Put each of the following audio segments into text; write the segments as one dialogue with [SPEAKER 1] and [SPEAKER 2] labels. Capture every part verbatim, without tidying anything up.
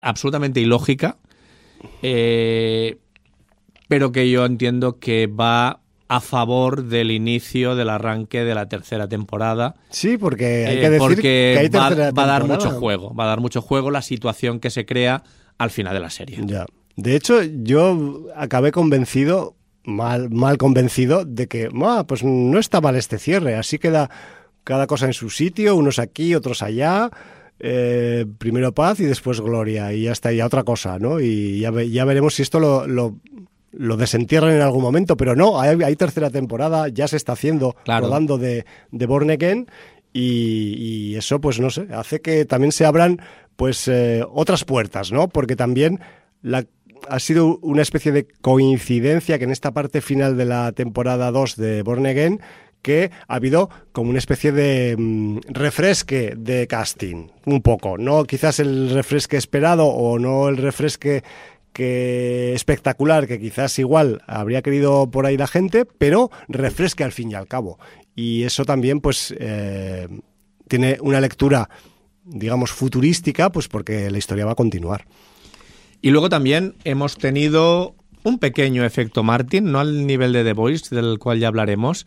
[SPEAKER 1] absolutamente ilógica, eh, pero que yo entiendo que va a favor del inicio, del arranque de la tercera temporada.
[SPEAKER 2] Sí, porque hay
[SPEAKER 1] eh,
[SPEAKER 2] que decir
[SPEAKER 1] porque
[SPEAKER 2] que hay
[SPEAKER 1] va,
[SPEAKER 2] tercera
[SPEAKER 1] va a dar
[SPEAKER 2] temporada.
[SPEAKER 1] mucho juego, va a dar mucho juego la situación que se crea al final de la serie.
[SPEAKER 2] Ya. De hecho, yo acabé convencido, mal, mal convencido, de que ah, pues no está mal este cierre, así queda cada cosa en su sitio, unos aquí, otros allá, eh, primero paz y después gloria, y ya está, ya otra cosa, ¿no? Y ya, ve, ya veremos si esto lo... lo lo desentierran en algún momento, pero no, hay, hay tercera temporada, ya se está haciendo,
[SPEAKER 1] claro.
[SPEAKER 2] rodando de, de Born Again, y, y eso, pues no sé, hace que también se abran pues eh, otras puertas, ¿no? Porque también la, ha sido una especie de coincidencia que en esta parte final de la temporada dos de Born Again, que ha habido como una especie de mm, refresque de casting, un poco, no quizás el refresque esperado o no el refresque que espectacular, que quizás igual habría querido por ahí la gente, pero refresca al fin y al cabo. Y eso también, pues, eh, tiene una lectura, digamos, futurística, pues porque la historia va a continuar.
[SPEAKER 1] Y luego también hemos tenido un pequeño efecto Martin, no al nivel de The Voice, del cual ya hablaremos,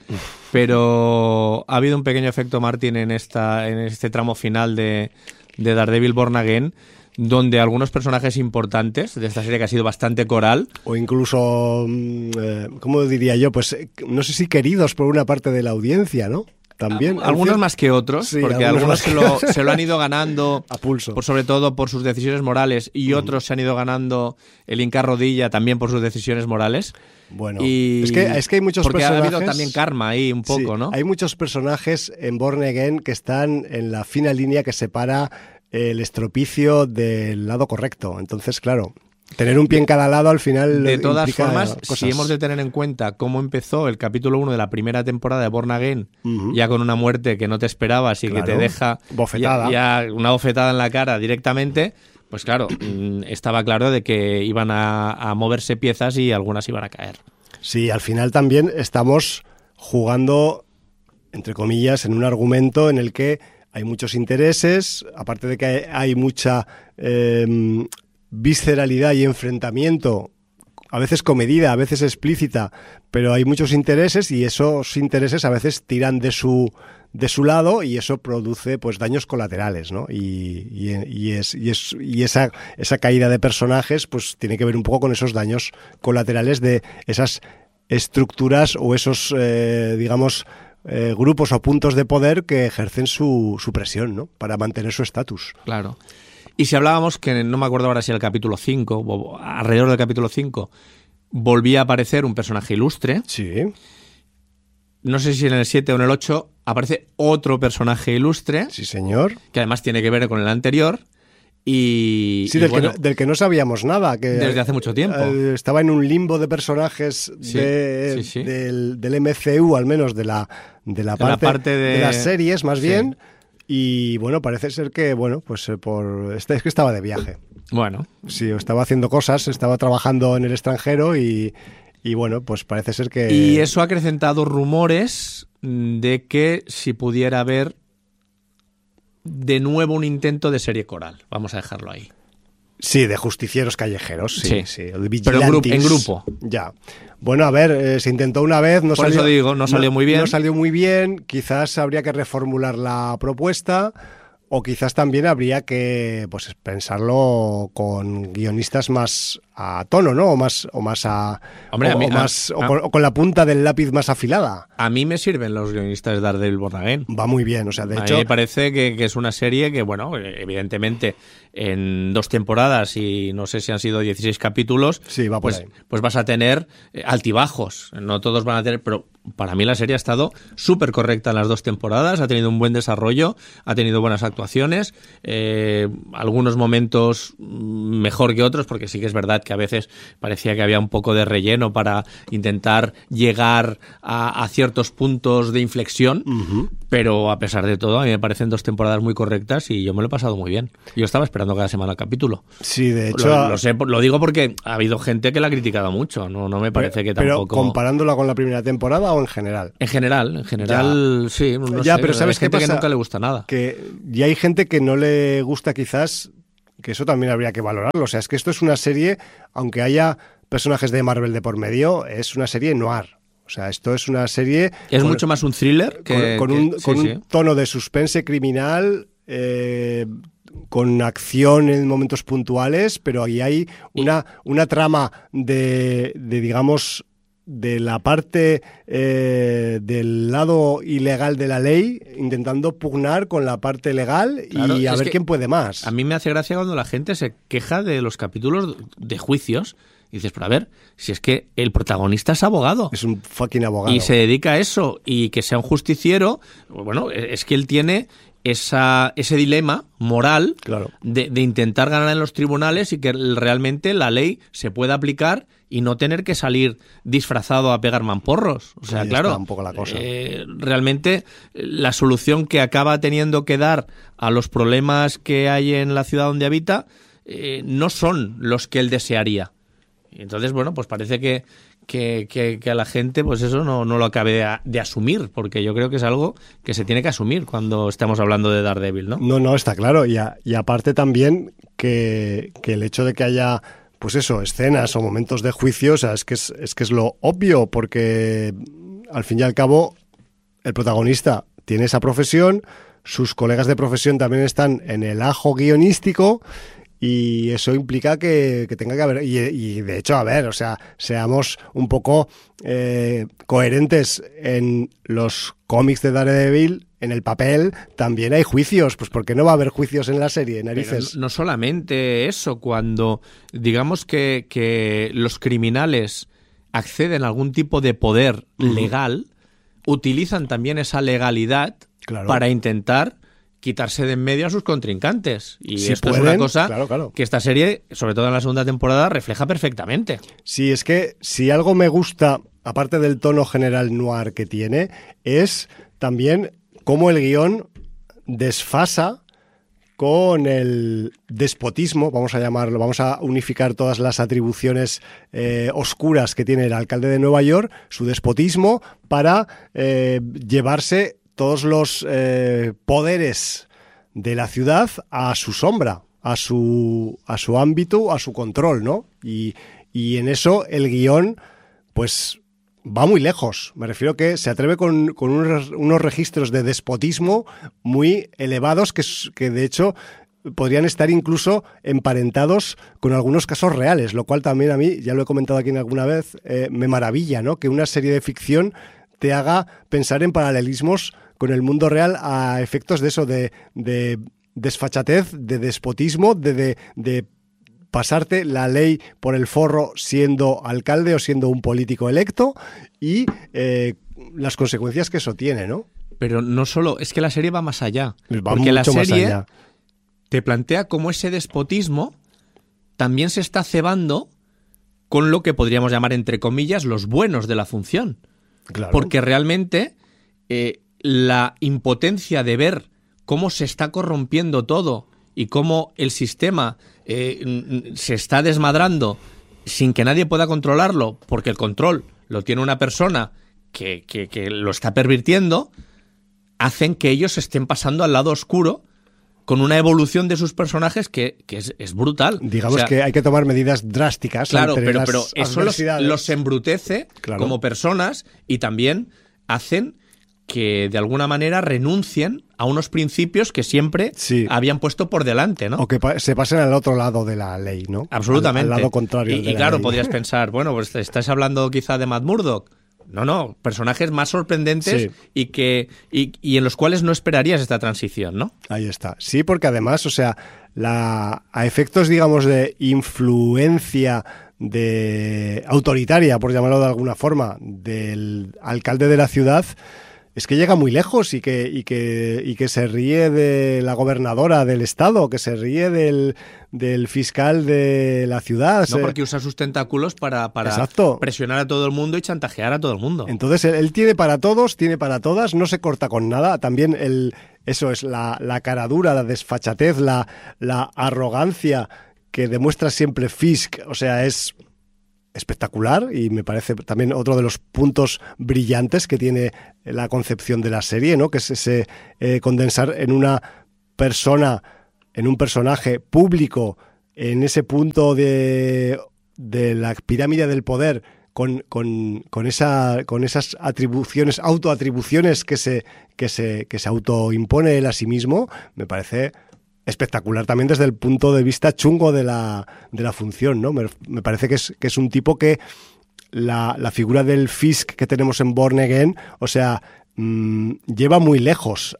[SPEAKER 1] pero ha habido un pequeño efecto Martin en, esta, en este tramo final de, de Daredevil Born Again, donde algunos personajes importantes de esta serie, que ha sido bastante coral,
[SPEAKER 2] o incluso, eh, ¿cómo diría yo? Pues no sé si queridos por una parte de la audiencia, ¿no? También.
[SPEAKER 1] Algunos más que otros, sí, porque algunos, algunos se, lo, se lo han ido ganando
[SPEAKER 2] a pulso,
[SPEAKER 1] por, sobre todo por sus decisiones morales, y mm. otros se han ido ganando el hincar rodilla también por sus decisiones morales.
[SPEAKER 2] Bueno,
[SPEAKER 1] y
[SPEAKER 2] es que, es que hay muchos
[SPEAKER 1] porque
[SPEAKER 2] personajes...
[SPEAKER 1] Porque ha habido también karma ahí un poco,
[SPEAKER 2] sí,
[SPEAKER 1] ¿no?
[SPEAKER 2] Hay muchos personajes en Born Again que están en la fina línea que separa el estropicio del lado correcto. Entonces, claro, tener un pie en cada lado al final
[SPEAKER 1] de todas
[SPEAKER 2] implica
[SPEAKER 1] formas,
[SPEAKER 2] cosas.
[SPEAKER 1] Si hemos de tener en cuenta cómo empezó el capítulo uno de la primera temporada de Born Again, uh-huh. ya con una muerte que no te esperabas y claro, que te deja
[SPEAKER 2] bofetada.
[SPEAKER 1] Ya, ya una bofetada en la cara directamente, pues claro, estaba claro de que iban a, a moverse piezas y algunas iban a caer.
[SPEAKER 2] Sí, al final también estamos jugando, entre comillas, en un argumento en el que hay muchos intereses, aparte de que hay, hay mucha eh, visceralidad y enfrentamiento, a veces comedida, a veces explícita, pero hay muchos intereses y esos intereses a veces tiran de su de su lado y eso produce pues daños colaterales, ¿no? Y, y, y, es, y, es, y esa, esa caída de personajes pues tiene que ver un poco con esos daños colaterales de esas estructuras o esos, eh, digamos, Eh, grupos o puntos de poder que ejercen su, su presión, ¿no? Para mantener su estatus.
[SPEAKER 1] Claro. Y si hablábamos, que no me acuerdo ahora si era el capítulo cinco, o alrededor del capítulo cinco, volvía a aparecer un personaje ilustre.
[SPEAKER 2] Sí.
[SPEAKER 1] No sé si en el siete o en el ocho aparece otro personaje ilustre.
[SPEAKER 2] Sí, señor.
[SPEAKER 1] Que además tiene que ver con el anterior. Y,
[SPEAKER 2] sí,
[SPEAKER 1] y
[SPEAKER 2] del,
[SPEAKER 1] bueno,
[SPEAKER 2] que no, del que no sabíamos nada. Que
[SPEAKER 1] desde hace mucho tiempo.
[SPEAKER 2] Eh, estaba en un limbo de personajes
[SPEAKER 1] sí,
[SPEAKER 2] de,
[SPEAKER 1] sí, sí.
[SPEAKER 2] Del, del M C U, al menos de la, de la, parte,
[SPEAKER 1] la parte de...
[SPEAKER 2] de las series, más
[SPEAKER 1] sí.
[SPEAKER 2] bien. Y bueno, parece ser que, bueno, pues por es que estaba de viaje.
[SPEAKER 1] Bueno.
[SPEAKER 2] Sí, estaba haciendo cosas, estaba trabajando en el extranjero y, y bueno, pues parece ser que...
[SPEAKER 1] Y eso ha acrecentado rumores de que si pudiera haber de nuevo un intento de serie coral. Vamos a dejarlo ahí.
[SPEAKER 2] Sí, de justicieros callejeros, sí, sí. sí el
[SPEAKER 1] Pero en grupo, en grupo.
[SPEAKER 2] Ya. Bueno, a ver, eh, se intentó una vez, no
[SPEAKER 1] Por
[SPEAKER 2] salió...
[SPEAKER 1] eso digo, no salió
[SPEAKER 2] no,
[SPEAKER 1] muy bien.
[SPEAKER 2] No salió muy bien, quizás habría que reformular la propuesta o quizás también habría que pues pensarlo con guionistas más a tono, ¿no? O más o más a
[SPEAKER 1] Hombre,
[SPEAKER 2] o,
[SPEAKER 1] a mí,
[SPEAKER 2] o más
[SPEAKER 1] a,
[SPEAKER 2] o, con, o con la punta del lápiz más afilada.
[SPEAKER 1] A mí me sirven los guionistas de Daredevil Born Again.
[SPEAKER 2] Va muy bien, o sea, de
[SPEAKER 1] a
[SPEAKER 2] hecho
[SPEAKER 1] mí me parece que, que es una serie que, bueno, evidentemente en dos temporadas y no sé si han sido dieciséis capítulos,
[SPEAKER 2] sí, va por
[SPEAKER 1] pues,
[SPEAKER 2] ahí.
[SPEAKER 1] pues vas a tener altibajos, no todos van a tener, pero para mí la serie ha estado súper correcta en las dos temporadas, ha tenido un buen desarrollo, ha tenido buenas actuaciones, eh, algunos momentos mejor que otros, porque sí que es verdad que a veces parecía que había un poco de relleno para intentar llegar a, a ciertos puntos de inflexión,
[SPEAKER 2] uh-huh.
[SPEAKER 1] pero a pesar de todo a mí me parecen dos temporadas muy correctas y yo me lo he pasado muy bien. Yo estaba esperando cada semana el capítulo.
[SPEAKER 2] Sí, de hecho...
[SPEAKER 1] Lo, lo sé, lo digo porque ha habido gente que la ha criticado mucho, no, no me parece
[SPEAKER 2] pero,
[SPEAKER 1] que tampoco...
[SPEAKER 2] Pero comparándola con la primera temporada o en general.
[SPEAKER 1] En general, en general,
[SPEAKER 2] ya.
[SPEAKER 1] sí. No
[SPEAKER 2] ya,
[SPEAKER 1] sé,
[SPEAKER 2] pero ¿sabes
[SPEAKER 1] hay gente
[SPEAKER 2] qué pasa?
[SPEAKER 1] que nunca le gusta nada.
[SPEAKER 2] Que y hay gente que no le gusta quizás que eso también habría que valorarlo. O sea, es que esto es una serie, aunque haya personajes de Marvel de por medio, es una serie noir. O sea, esto es una serie...
[SPEAKER 1] Es
[SPEAKER 2] con,
[SPEAKER 1] mucho más un thriller que...
[SPEAKER 2] Con, con,
[SPEAKER 1] que,
[SPEAKER 2] un,
[SPEAKER 1] sí,
[SPEAKER 2] con
[SPEAKER 1] sí.
[SPEAKER 2] un tono de suspense criminal, eh, con acción en momentos puntuales, pero ahí hay una, una trama de, de digamos... de la parte eh, del lado ilegal de la ley, intentando pugnar con la parte legal
[SPEAKER 1] Claro,
[SPEAKER 2] y a ver
[SPEAKER 1] que
[SPEAKER 2] quién puede más.
[SPEAKER 1] A mí me hace gracia cuando la gente se queja de los capítulos de juicios y dices, pero a ver, si es que el protagonista es abogado.
[SPEAKER 2] Es un fucking abogado.
[SPEAKER 1] Y se dedica a eso, y que sea un justiciero, bueno, es que él tiene esa, ese dilema moral
[SPEAKER 2] Claro.
[SPEAKER 1] de, de intentar ganar en los tribunales y que realmente la ley se pueda aplicar y no tener que salir disfrazado a pegar mamporros. O sea,
[SPEAKER 2] Ahí
[SPEAKER 1] claro,
[SPEAKER 2] está un poco la cosa.
[SPEAKER 1] Eh, realmente la solución que acaba teniendo que dar a los problemas que hay en la ciudad donde habita eh, no son los que él desearía. Y entonces, bueno, pues parece que, que, que, que a la gente pues eso no, no lo acabe de, de asumir, porque yo creo que es algo que se tiene que asumir cuando estamos hablando de Daredevil, ¿no?
[SPEAKER 2] No, no, está claro. Y, a, y aparte también que, que el hecho de que haya, pues eso, escenas o momentos de juicio, o sea, es que es, es que es lo obvio, porque al fin y al cabo el protagonista tiene esa profesión, sus colegas de profesión también están en el ajo guionístico. Y eso implica que, que tenga que haber, y, y de hecho, a ver, o sea, seamos un poco eh, coherentes en los cómics de Daredevil, en el papel también hay juicios, pues ¿por qué no va a haber juicios en la serie, narices?
[SPEAKER 1] Pero no solamente eso, cuando digamos que, que los criminales acceden a algún tipo de poder uh-huh. legal, utilizan también esa legalidad claro. para intentar quitarse de en medio a sus contrincantes. Y
[SPEAKER 2] si
[SPEAKER 1] esto
[SPEAKER 2] pueden,
[SPEAKER 1] es una cosa
[SPEAKER 2] claro, claro.
[SPEAKER 1] que esta serie, sobre todo en la segunda temporada, refleja perfectamente.
[SPEAKER 2] Sí, es que si algo me gusta, aparte del tono general noir que tiene, es también cómo el guión desfasa con el despotismo, vamos a llamarlo, vamos a unificar todas las atribuciones eh, oscuras que tiene el alcalde de Nueva York, su despotismo, para eh, llevarse todos los eh, poderes de la ciudad a su sombra, a su, a su ámbito, a su control, ¿no? Y, y en eso el guión, pues, va muy lejos. Me refiero que se atreve con, con unos, unos registros de despotismo muy elevados que, que, de hecho, podrían estar incluso emparentados con algunos casos reales, lo cual también a mí, ya lo he comentado aquí en alguna vez, eh, me maravilla, ¿no? Que una serie de ficción te haga pensar en paralelismos con el mundo real a efectos de eso, de, de desfachatez, de despotismo, de, de, de pasarte la ley por el forro siendo alcalde o siendo un político electo y eh, las consecuencias que eso tiene, ¿no?
[SPEAKER 1] Pero no solo, es que la serie va más allá.
[SPEAKER 2] Va
[SPEAKER 1] porque la serie
[SPEAKER 2] más allá.
[SPEAKER 1] Te plantea cómo ese despotismo también se está cebando con lo que podríamos llamar, entre comillas, los buenos de la función.
[SPEAKER 2] Claro.
[SPEAKER 1] Porque realmente eh, la impotencia de ver cómo se está corrompiendo todo y cómo el sistema eh, se está desmadrando sin que nadie pueda controlarlo, porque el control lo tiene una persona que, que, que lo está pervirtiendo, hacen que ellos estén pasando al lado oscuro con una evolución de sus personajes que, que es, es brutal.
[SPEAKER 2] Digamos, o sea, que hay que tomar medidas drásticas.
[SPEAKER 1] Claro, pero, pero eso los, los embrutece
[SPEAKER 2] claro.
[SPEAKER 1] como personas y también hacen que de alguna manera renuncien a unos principios que siempre
[SPEAKER 2] sí.
[SPEAKER 1] habían puesto por delante, ¿no?
[SPEAKER 2] O que pa- se pasen al otro lado de la ley, ¿no?
[SPEAKER 1] Absolutamente.
[SPEAKER 2] Al, al lado contrario.
[SPEAKER 1] Y,
[SPEAKER 2] de
[SPEAKER 1] y
[SPEAKER 2] la
[SPEAKER 1] claro,
[SPEAKER 2] ley.
[SPEAKER 1] podrías pensar, bueno, pues estás hablando quizá de Matt Murdock. No, no, personajes más sorprendentes
[SPEAKER 2] sí.
[SPEAKER 1] y que y, y en los cuales no esperarías esta transición, ¿no?
[SPEAKER 2] Ahí está. Sí, porque además, o sea, la, a efectos, digamos, de influencia de autoritaria, por llamarlo de alguna forma, del alcalde de la ciudad, es que llega muy lejos y que, y que, y que se ríe de la gobernadora del estado, que se ríe del, del fiscal de la ciudad.
[SPEAKER 1] No,
[SPEAKER 2] se...
[SPEAKER 1] porque usa sus tentáculos para, para
[SPEAKER 2] Exacto.
[SPEAKER 1] presionar a todo el mundo y chantajear a todo el mundo.
[SPEAKER 2] Entonces, él, él tiene para todos, tiene para todas, no se corta con nada. También el, eso es la, la cara dura, la desfachatez, la, la arrogancia que demuestra siempre Fisk. O sea, es espectacular y me parece también otro de los puntos brillantes que tiene la concepción de la serie, ¿no? Que es ese eh, condensar en una persona en un personaje público, en ese punto de, de la pirámide del poder, con, con, con, esa, con esas atribuciones, autoatribuciones que se, que se, que se autoimpone él a sí mismo, me parece espectacular también desde el punto de vista chungo de la, de la función, ¿no? Me, me parece que es, que es un tipo que la, la figura del Fisk que tenemos en Born Again, o sea, mmm, lleva muy lejos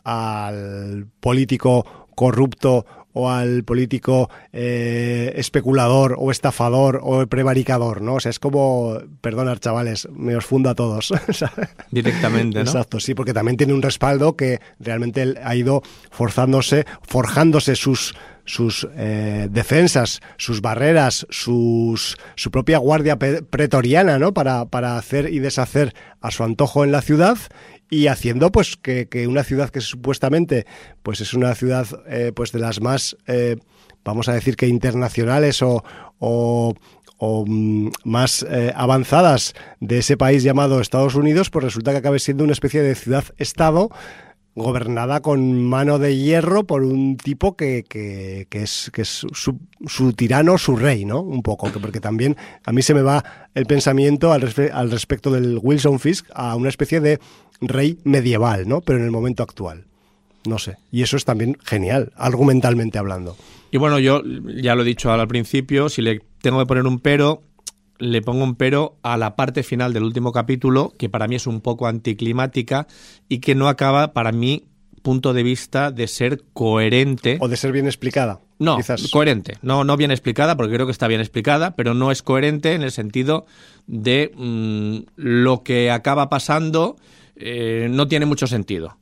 [SPEAKER 2] al político corrupto o al político eh, especulador o estafador o prevaricador, ¿no? O sea, es como, perdonad chavales, me os fundo a todos.
[SPEAKER 1] Directamente, ¿no?
[SPEAKER 2] Exacto, sí, porque también tiene un respaldo que realmente él ha ido forzándose, forjándose sus sus eh, defensas, sus barreras, sus, su propia guardia pretoriana, ¿no? Para, para hacer y deshacer a su antojo en la ciudad, y haciendo pues que, que una ciudad que supuestamente pues es una ciudad eh, pues de las más eh, vamos a decir que internacionales o, o, o mm, más eh, avanzadas de ese país llamado Estados Unidos, pues resulta que acabe siendo una especie de ciudad-estado gobernada con mano de hierro por un tipo que, que, que es, que es su, su tirano, su rey, ¿no? Un poco, porque también a mí se me va el pensamiento al, respe- al respecto del Wilson Fisk a una especie de rey medieval, ¿no? Pero en el momento actual. No sé. Y eso es también genial, argumentalmente hablando.
[SPEAKER 1] Y bueno, yo ya lo he dicho al principio, si le tengo que poner un pero, le pongo un pero a la parte final del último capítulo, que para mí es un poco anticlimática y que no acaba, para mi punto de vista, de ser coherente.
[SPEAKER 2] O de ser bien explicada.
[SPEAKER 1] No,
[SPEAKER 2] quizás.
[SPEAKER 1] coherente. No, no bien explicada, porque creo que está bien explicada, pero no es coherente en el sentido de mmm, lo que acaba pasando eh, no tiene mucho sentido.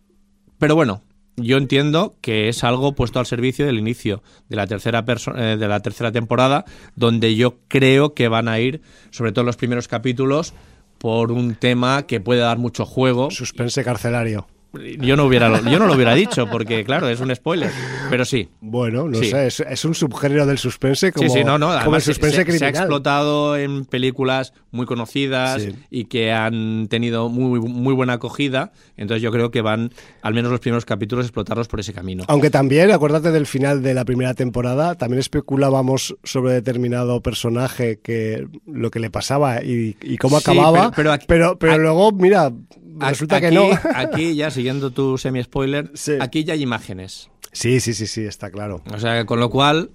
[SPEAKER 1] Pero bueno, yo entiendo que es algo puesto al servicio del inicio de la tercera perso- eh, de la tercera temporada, donde yo creo que van a ir, sobre todo en los primeros capítulos, por un tema que puede dar mucho juego.
[SPEAKER 2] Suspense carcelario.
[SPEAKER 1] Yo no hubiera, yo no lo hubiera dicho, porque claro, es un spoiler, pero sí.
[SPEAKER 2] Bueno, no
[SPEAKER 1] sí.
[SPEAKER 2] sé, es, es un subgénero del suspense como,
[SPEAKER 1] sí, sí, no, no.
[SPEAKER 2] como el suspense
[SPEAKER 1] se,
[SPEAKER 2] criminal.
[SPEAKER 1] Se ha explotado en películas muy conocidas sí. y que han tenido muy, muy buena acogida, entonces yo creo que van, al menos los primeros capítulos, a explotarlos por ese camino.
[SPEAKER 2] Aunque también, acuérdate del final de la primera temporada, también especulábamos sobre determinado personaje, que lo que le pasaba y, y cómo
[SPEAKER 1] sí,
[SPEAKER 2] acababa,
[SPEAKER 1] pero, pero, aquí,
[SPEAKER 2] pero, pero
[SPEAKER 1] aquí,
[SPEAKER 2] luego, mira... Resulta
[SPEAKER 1] aquí,
[SPEAKER 2] que no.
[SPEAKER 1] Aquí ya, siguiendo tu semi-spoiler, sí. aquí ya hay imágenes.
[SPEAKER 2] Sí, sí, sí, sí, está claro.
[SPEAKER 1] O sea, con lo cual,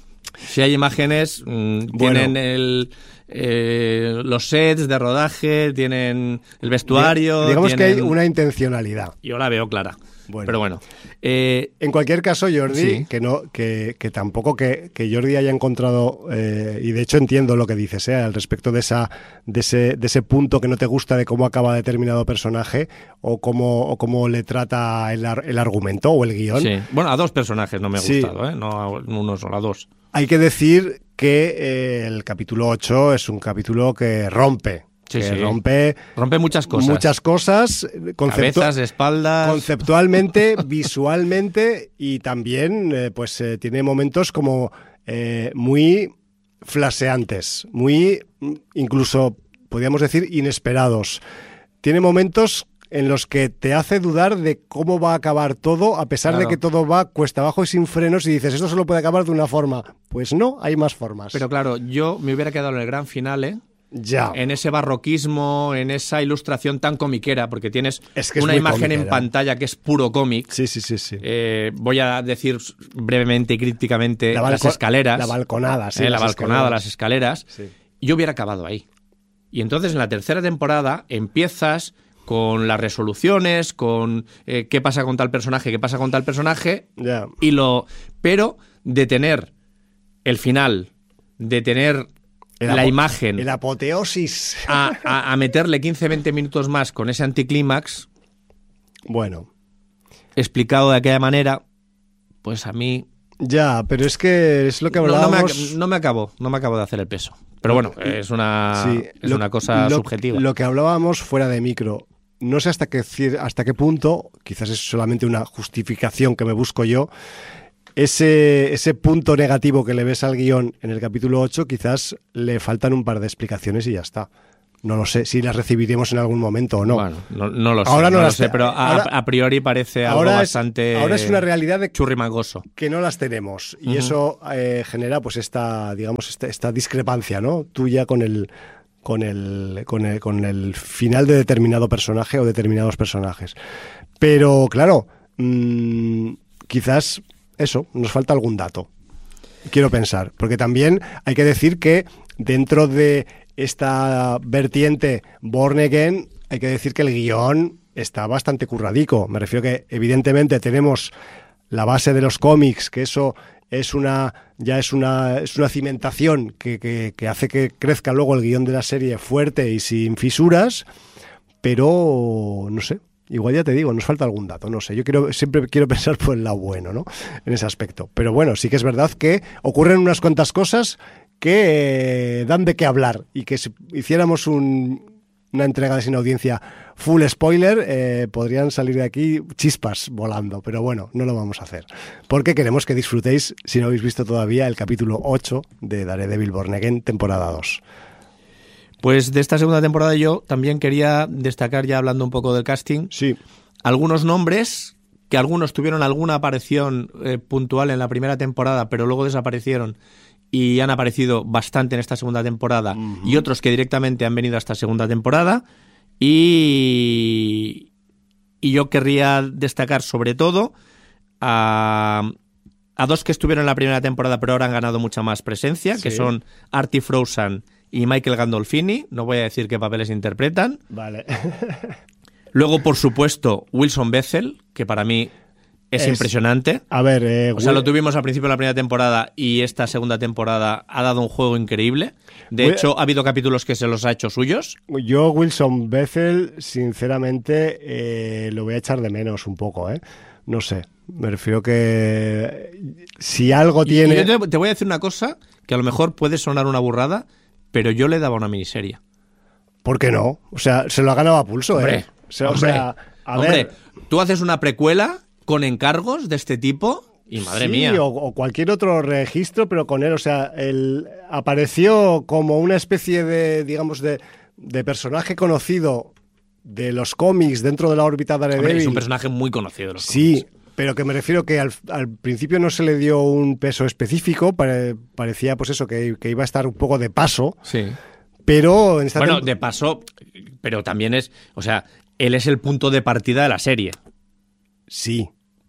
[SPEAKER 1] si hay imágenes, mmm, bueno. tienen el, eh, los sets de rodaje, tienen el vestuario...
[SPEAKER 2] Digamos
[SPEAKER 1] tienen...
[SPEAKER 2] que hay una intencionalidad.
[SPEAKER 1] Yo la veo clara.
[SPEAKER 2] Bueno.
[SPEAKER 1] Pero bueno. Eh,
[SPEAKER 2] en cualquier caso, Jordi,
[SPEAKER 1] sí.
[SPEAKER 2] que no, que, que tampoco que, que Jordi haya encontrado, eh, y de hecho entiendo lo que dices, eh, al respecto de esa, de ese, de ese punto que no te gusta de cómo acaba determinado personaje o cómo, o cómo le trata el, el argumento o el guión.
[SPEAKER 1] Sí. Bueno, a dos personajes no me ha
[SPEAKER 2] sí.
[SPEAKER 1] gustado, ¿eh? No a uno solo, a dos.
[SPEAKER 2] Hay que decir que eh, el capítulo ocho es un capítulo que rompe.
[SPEAKER 1] Sí,
[SPEAKER 2] que
[SPEAKER 1] sí.
[SPEAKER 2] rompe
[SPEAKER 1] rompe muchas cosas.
[SPEAKER 2] Muchas cosas.
[SPEAKER 1] Conceptu- Cabezas, espaldas.
[SPEAKER 2] Conceptualmente, visualmente y también eh, pues eh, tiene momentos como eh, muy flasheantes, muy incluso, podríamos decir, inesperados. Tiene momentos en los que te hace dudar de cómo va a acabar todo, a pesar claro. de que todo va cuesta abajo y sin frenos, y dices, esto solo puede acabar de una forma. Pues no, hay más formas.
[SPEAKER 1] Pero claro, yo me hubiera quedado en el gran finale.
[SPEAKER 2] Ya.
[SPEAKER 1] En ese barroquismo, en esa ilustración tan comiquera, porque tienes
[SPEAKER 2] es que es
[SPEAKER 1] una imagen
[SPEAKER 2] comiquera.
[SPEAKER 1] en pantalla que es puro cómic.
[SPEAKER 2] Sí, sí, sí, sí.
[SPEAKER 1] Eh, voy a decir brevemente y críticamente
[SPEAKER 2] balco-
[SPEAKER 1] las escaleras.
[SPEAKER 2] La balconada, sí.
[SPEAKER 1] Eh, la
[SPEAKER 2] las
[SPEAKER 1] balconada,
[SPEAKER 2] escaleras.
[SPEAKER 1] las escaleras.
[SPEAKER 2] Sí.
[SPEAKER 1] Yo hubiera acabado ahí. Y entonces en la tercera temporada empiezas con las resoluciones, con eh, qué pasa con tal personaje, qué pasa con tal personaje,
[SPEAKER 2] yeah.
[SPEAKER 1] y lo, pero de tener el final, de tener
[SPEAKER 2] el
[SPEAKER 1] la
[SPEAKER 2] apo-
[SPEAKER 1] imagen,
[SPEAKER 2] el apoteosis,
[SPEAKER 1] a, a, a meterle quince a veinte minutos más con ese anticlímax,
[SPEAKER 2] bueno,
[SPEAKER 1] explicado de aquella manera, pues a mí...
[SPEAKER 2] Ya, pero es que es lo que hablábamos...
[SPEAKER 1] No, no, me, no me acabó, no me acabó de hacer el peso. Pero bueno, es una,
[SPEAKER 2] sí,
[SPEAKER 1] es
[SPEAKER 2] lo,
[SPEAKER 1] una cosa
[SPEAKER 2] lo,
[SPEAKER 1] subjetiva.
[SPEAKER 2] Lo que hablábamos fuera de micro, no sé hasta qué, hasta qué punto, quizás es solamente una justificación que me busco yo, ese, ese punto negativo que le ves al guión en el capítulo ocho, quizás le faltan un par de explicaciones y ya está. No lo sé si las recibiremos en algún momento o no.
[SPEAKER 1] Bueno, no, no lo sé,
[SPEAKER 2] ahora no,
[SPEAKER 1] no
[SPEAKER 2] las
[SPEAKER 1] lo sé, pero a,
[SPEAKER 2] ahora,
[SPEAKER 1] a priori parece algo bastante
[SPEAKER 2] es, ahora es una realidad de
[SPEAKER 1] churrimangoso.
[SPEAKER 2] Que no las tenemos y uh-huh. eso eh, genera pues esta, digamos, esta, esta discrepancia, ¿no? Tuya con el, con el, con el, con el final de determinado personaje o determinados personajes. Pero claro, mmm, quizás eso, nos falta algún dato. Quiero pensar, porque también hay que decir que dentro de esta vertiente Born Again, hay que decir que el guión está bastante curradico. Me refiero que evidentemente tenemos la base de los cómics, que eso es una ya es una es una cimentación que, que, que hace que crezca luego el guión de la serie fuerte y sin fisuras, pero no sé. Igual ya te digo, nos falta algún dato, no sé. Yo quiero, siempre quiero pensar por el lado bueno, ¿no? En ese aspecto. Pero bueno, sí que es verdad que ocurren unas cuantas cosas que eh, dan de qué hablar y que si hiciéramos un, una entrega de Sin Audiencia full spoiler, eh, podrían salir de aquí chispas volando. Pero bueno, no lo vamos a hacer. Porque queremos que disfrutéis, si no habéis visto todavía, el capítulo ocho de Daredevil Born Again, temporada dos.
[SPEAKER 1] Pues de esta segunda temporada yo también quería destacar, ya hablando un poco del casting,
[SPEAKER 2] sí.
[SPEAKER 1] algunos nombres que algunos tuvieron alguna aparición eh, puntual en la primera temporada, pero luego desaparecieron y han aparecido bastante en esta segunda temporada, uh-huh. y otros que directamente han venido a esta segunda temporada. Y, y yo querría destacar sobre todo a, a dos que estuvieron en la primera temporada pero ahora han ganado mucha más presencia, sí. que son Artie Froussan y Michael Gandolfini. No voy a decir qué papeles interpretan.
[SPEAKER 2] Vale.
[SPEAKER 1] Luego, por supuesto, Wilson Bethel, que para mí es, es impresionante.
[SPEAKER 2] A ver, eh,
[SPEAKER 1] o sea, lo tuvimos al principio de la primera temporada y esta segunda temporada ha dado un juego increíble. De Will, hecho, ha habido capítulos que se los ha hecho suyos.
[SPEAKER 2] Yo, Wilson Bethel, sinceramente, eh, lo voy a echar de menos un poco, ¿eh? No sé, me refiero que si algo tiene...
[SPEAKER 1] Y yo te, te voy a decir una cosa que a lo mejor puede sonar una burrada, pero yo le daba una miniserie.
[SPEAKER 2] ¿Por qué no? O sea, se lo ha ganado a pulso,
[SPEAKER 1] hombre,
[SPEAKER 2] ¿eh? O sea,
[SPEAKER 1] hombre,
[SPEAKER 2] o sea a
[SPEAKER 1] hombre,
[SPEAKER 2] ver...
[SPEAKER 1] tú haces una precuela con encargos de este tipo y madre
[SPEAKER 2] sí,
[SPEAKER 1] mía.
[SPEAKER 2] O, o cualquier otro registro, pero con él, o sea, él apareció como una especie de, digamos, de, de personaje conocido de los cómics dentro de la órbita de Daredevil.
[SPEAKER 1] Hombre, es un personaje muy conocido de los
[SPEAKER 2] sí,
[SPEAKER 1] cómics.
[SPEAKER 2] Pero que me refiero que al, al principio no se le dio un peso específico, pare, parecía pues eso, que, que iba a estar un poco de paso.
[SPEAKER 1] Sí.
[SPEAKER 2] Pero en esta
[SPEAKER 1] Bueno, de paso, pero también es, o sea, él es el punto de partida de la serie.
[SPEAKER 2] Sí.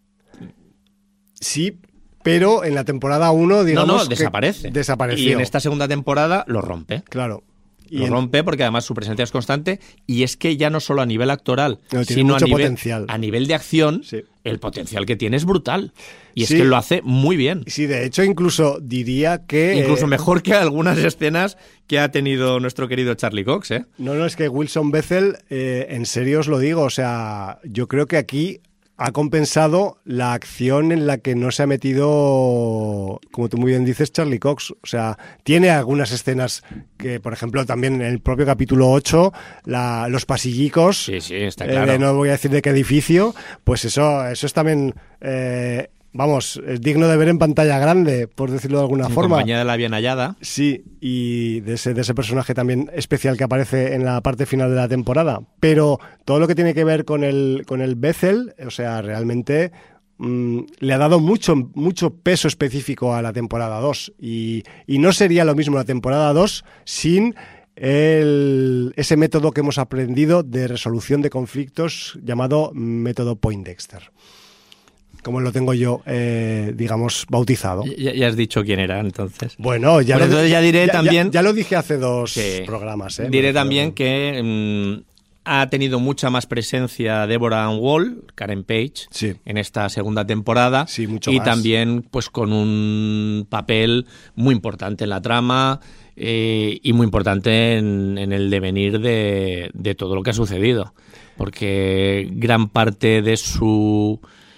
[SPEAKER 2] Sí, pero en la temporada uno, digamos,
[SPEAKER 1] no, no, desaparece.
[SPEAKER 2] Que desapareció.
[SPEAKER 1] Y en esta segunda temporada lo rompe.
[SPEAKER 2] Claro.
[SPEAKER 1] Y lo en... rompe porque además su presencia es constante y es que ya no solo a nivel actoral,
[SPEAKER 2] no,
[SPEAKER 1] sino
[SPEAKER 2] mucho
[SPEAKER 1] a nivel,
[SPEAKER 2] potencial.
[SPEAKER 1] a nivel de acción, sí. el potencial que tiene es brutal. Y es sí. que lo hace muy bien.
[SPEAKER 2] Sí, de hecho, incluso diría que...
[SPEAKER 1] Incluso mejor que algunas escenas que ha tenido nuestro querido Charlie Cox, ¿eh?
[SPEAKER 2] No, no, es que Wilson Bethel, eh, en serio os lo digo, o sea, yo creo que aquí ha compensado la acción en la que no se ha metido, como tú muy bien dices, Charlie Cox. O sea, tiene algunas escenas que, por ejemplo, también en el propio capítulo ocho, la, los pasillicos,
[SPEAKER 1] sí, sí, está claro.
[SPEAKER 2] eh, no voy a decir de qué edificio, pues eso, eso es también... Eh, Vamos, es digno de ver en pantalla grande, por decirlo de alguna
[SPEAKER 1] en
[SPEAKER 2] forma.
[SPEAKER 1] Compañía de la bien hallada.
[SPEAKER 2] Sí, y de ese, de ese personaje también especial que aparece en la parte final de la temporada. Pero todo lo que tiene que ver con el, con el Bethel, o sea, realmente mmm, le ha dado mucho, mucho peso específico a la temporada dos. Y, y no sería lo mismo la temporada dos sin el, ese método que hemos aprendido de resolución de conflictos llamado método Poindexter. Como lo tengo yo, eh, digamos, bautizado.
[SPEAKER 1] Ya, ya has dicho quién era, entonces.
[SPEAKER 2] Bueno, ya,
[SPEAKER 1] bueno,
[SPEAKER 2] lo,
[SPEAKER 1] entonces ya diré
[SPEAKER 2] ya,
[SPEAKER 1] también...
[SPEAKER 2] Ya, ya lo dije hace dos
[SPEAKER 1] que
[SPEAKER 2] programas. ¿eh?
[SPEAKER 1] Diré también que mmm, ha tenido mucha más presencia Deborah Ann Wall, Karen Page,
[SPEAKER 2] sí.
[SPEAKER 1] en esta segunda temporada.
[SPEAKER 2] Sí, mucho
[SPEAKER 1] y
[SPEAKER 2] más.
[SPEAKER 1] también pues con un papel muy importante en la trama eh, y muy importante en, en el devenir de, de todo lo que ha sucedido. Porque gran parte de su...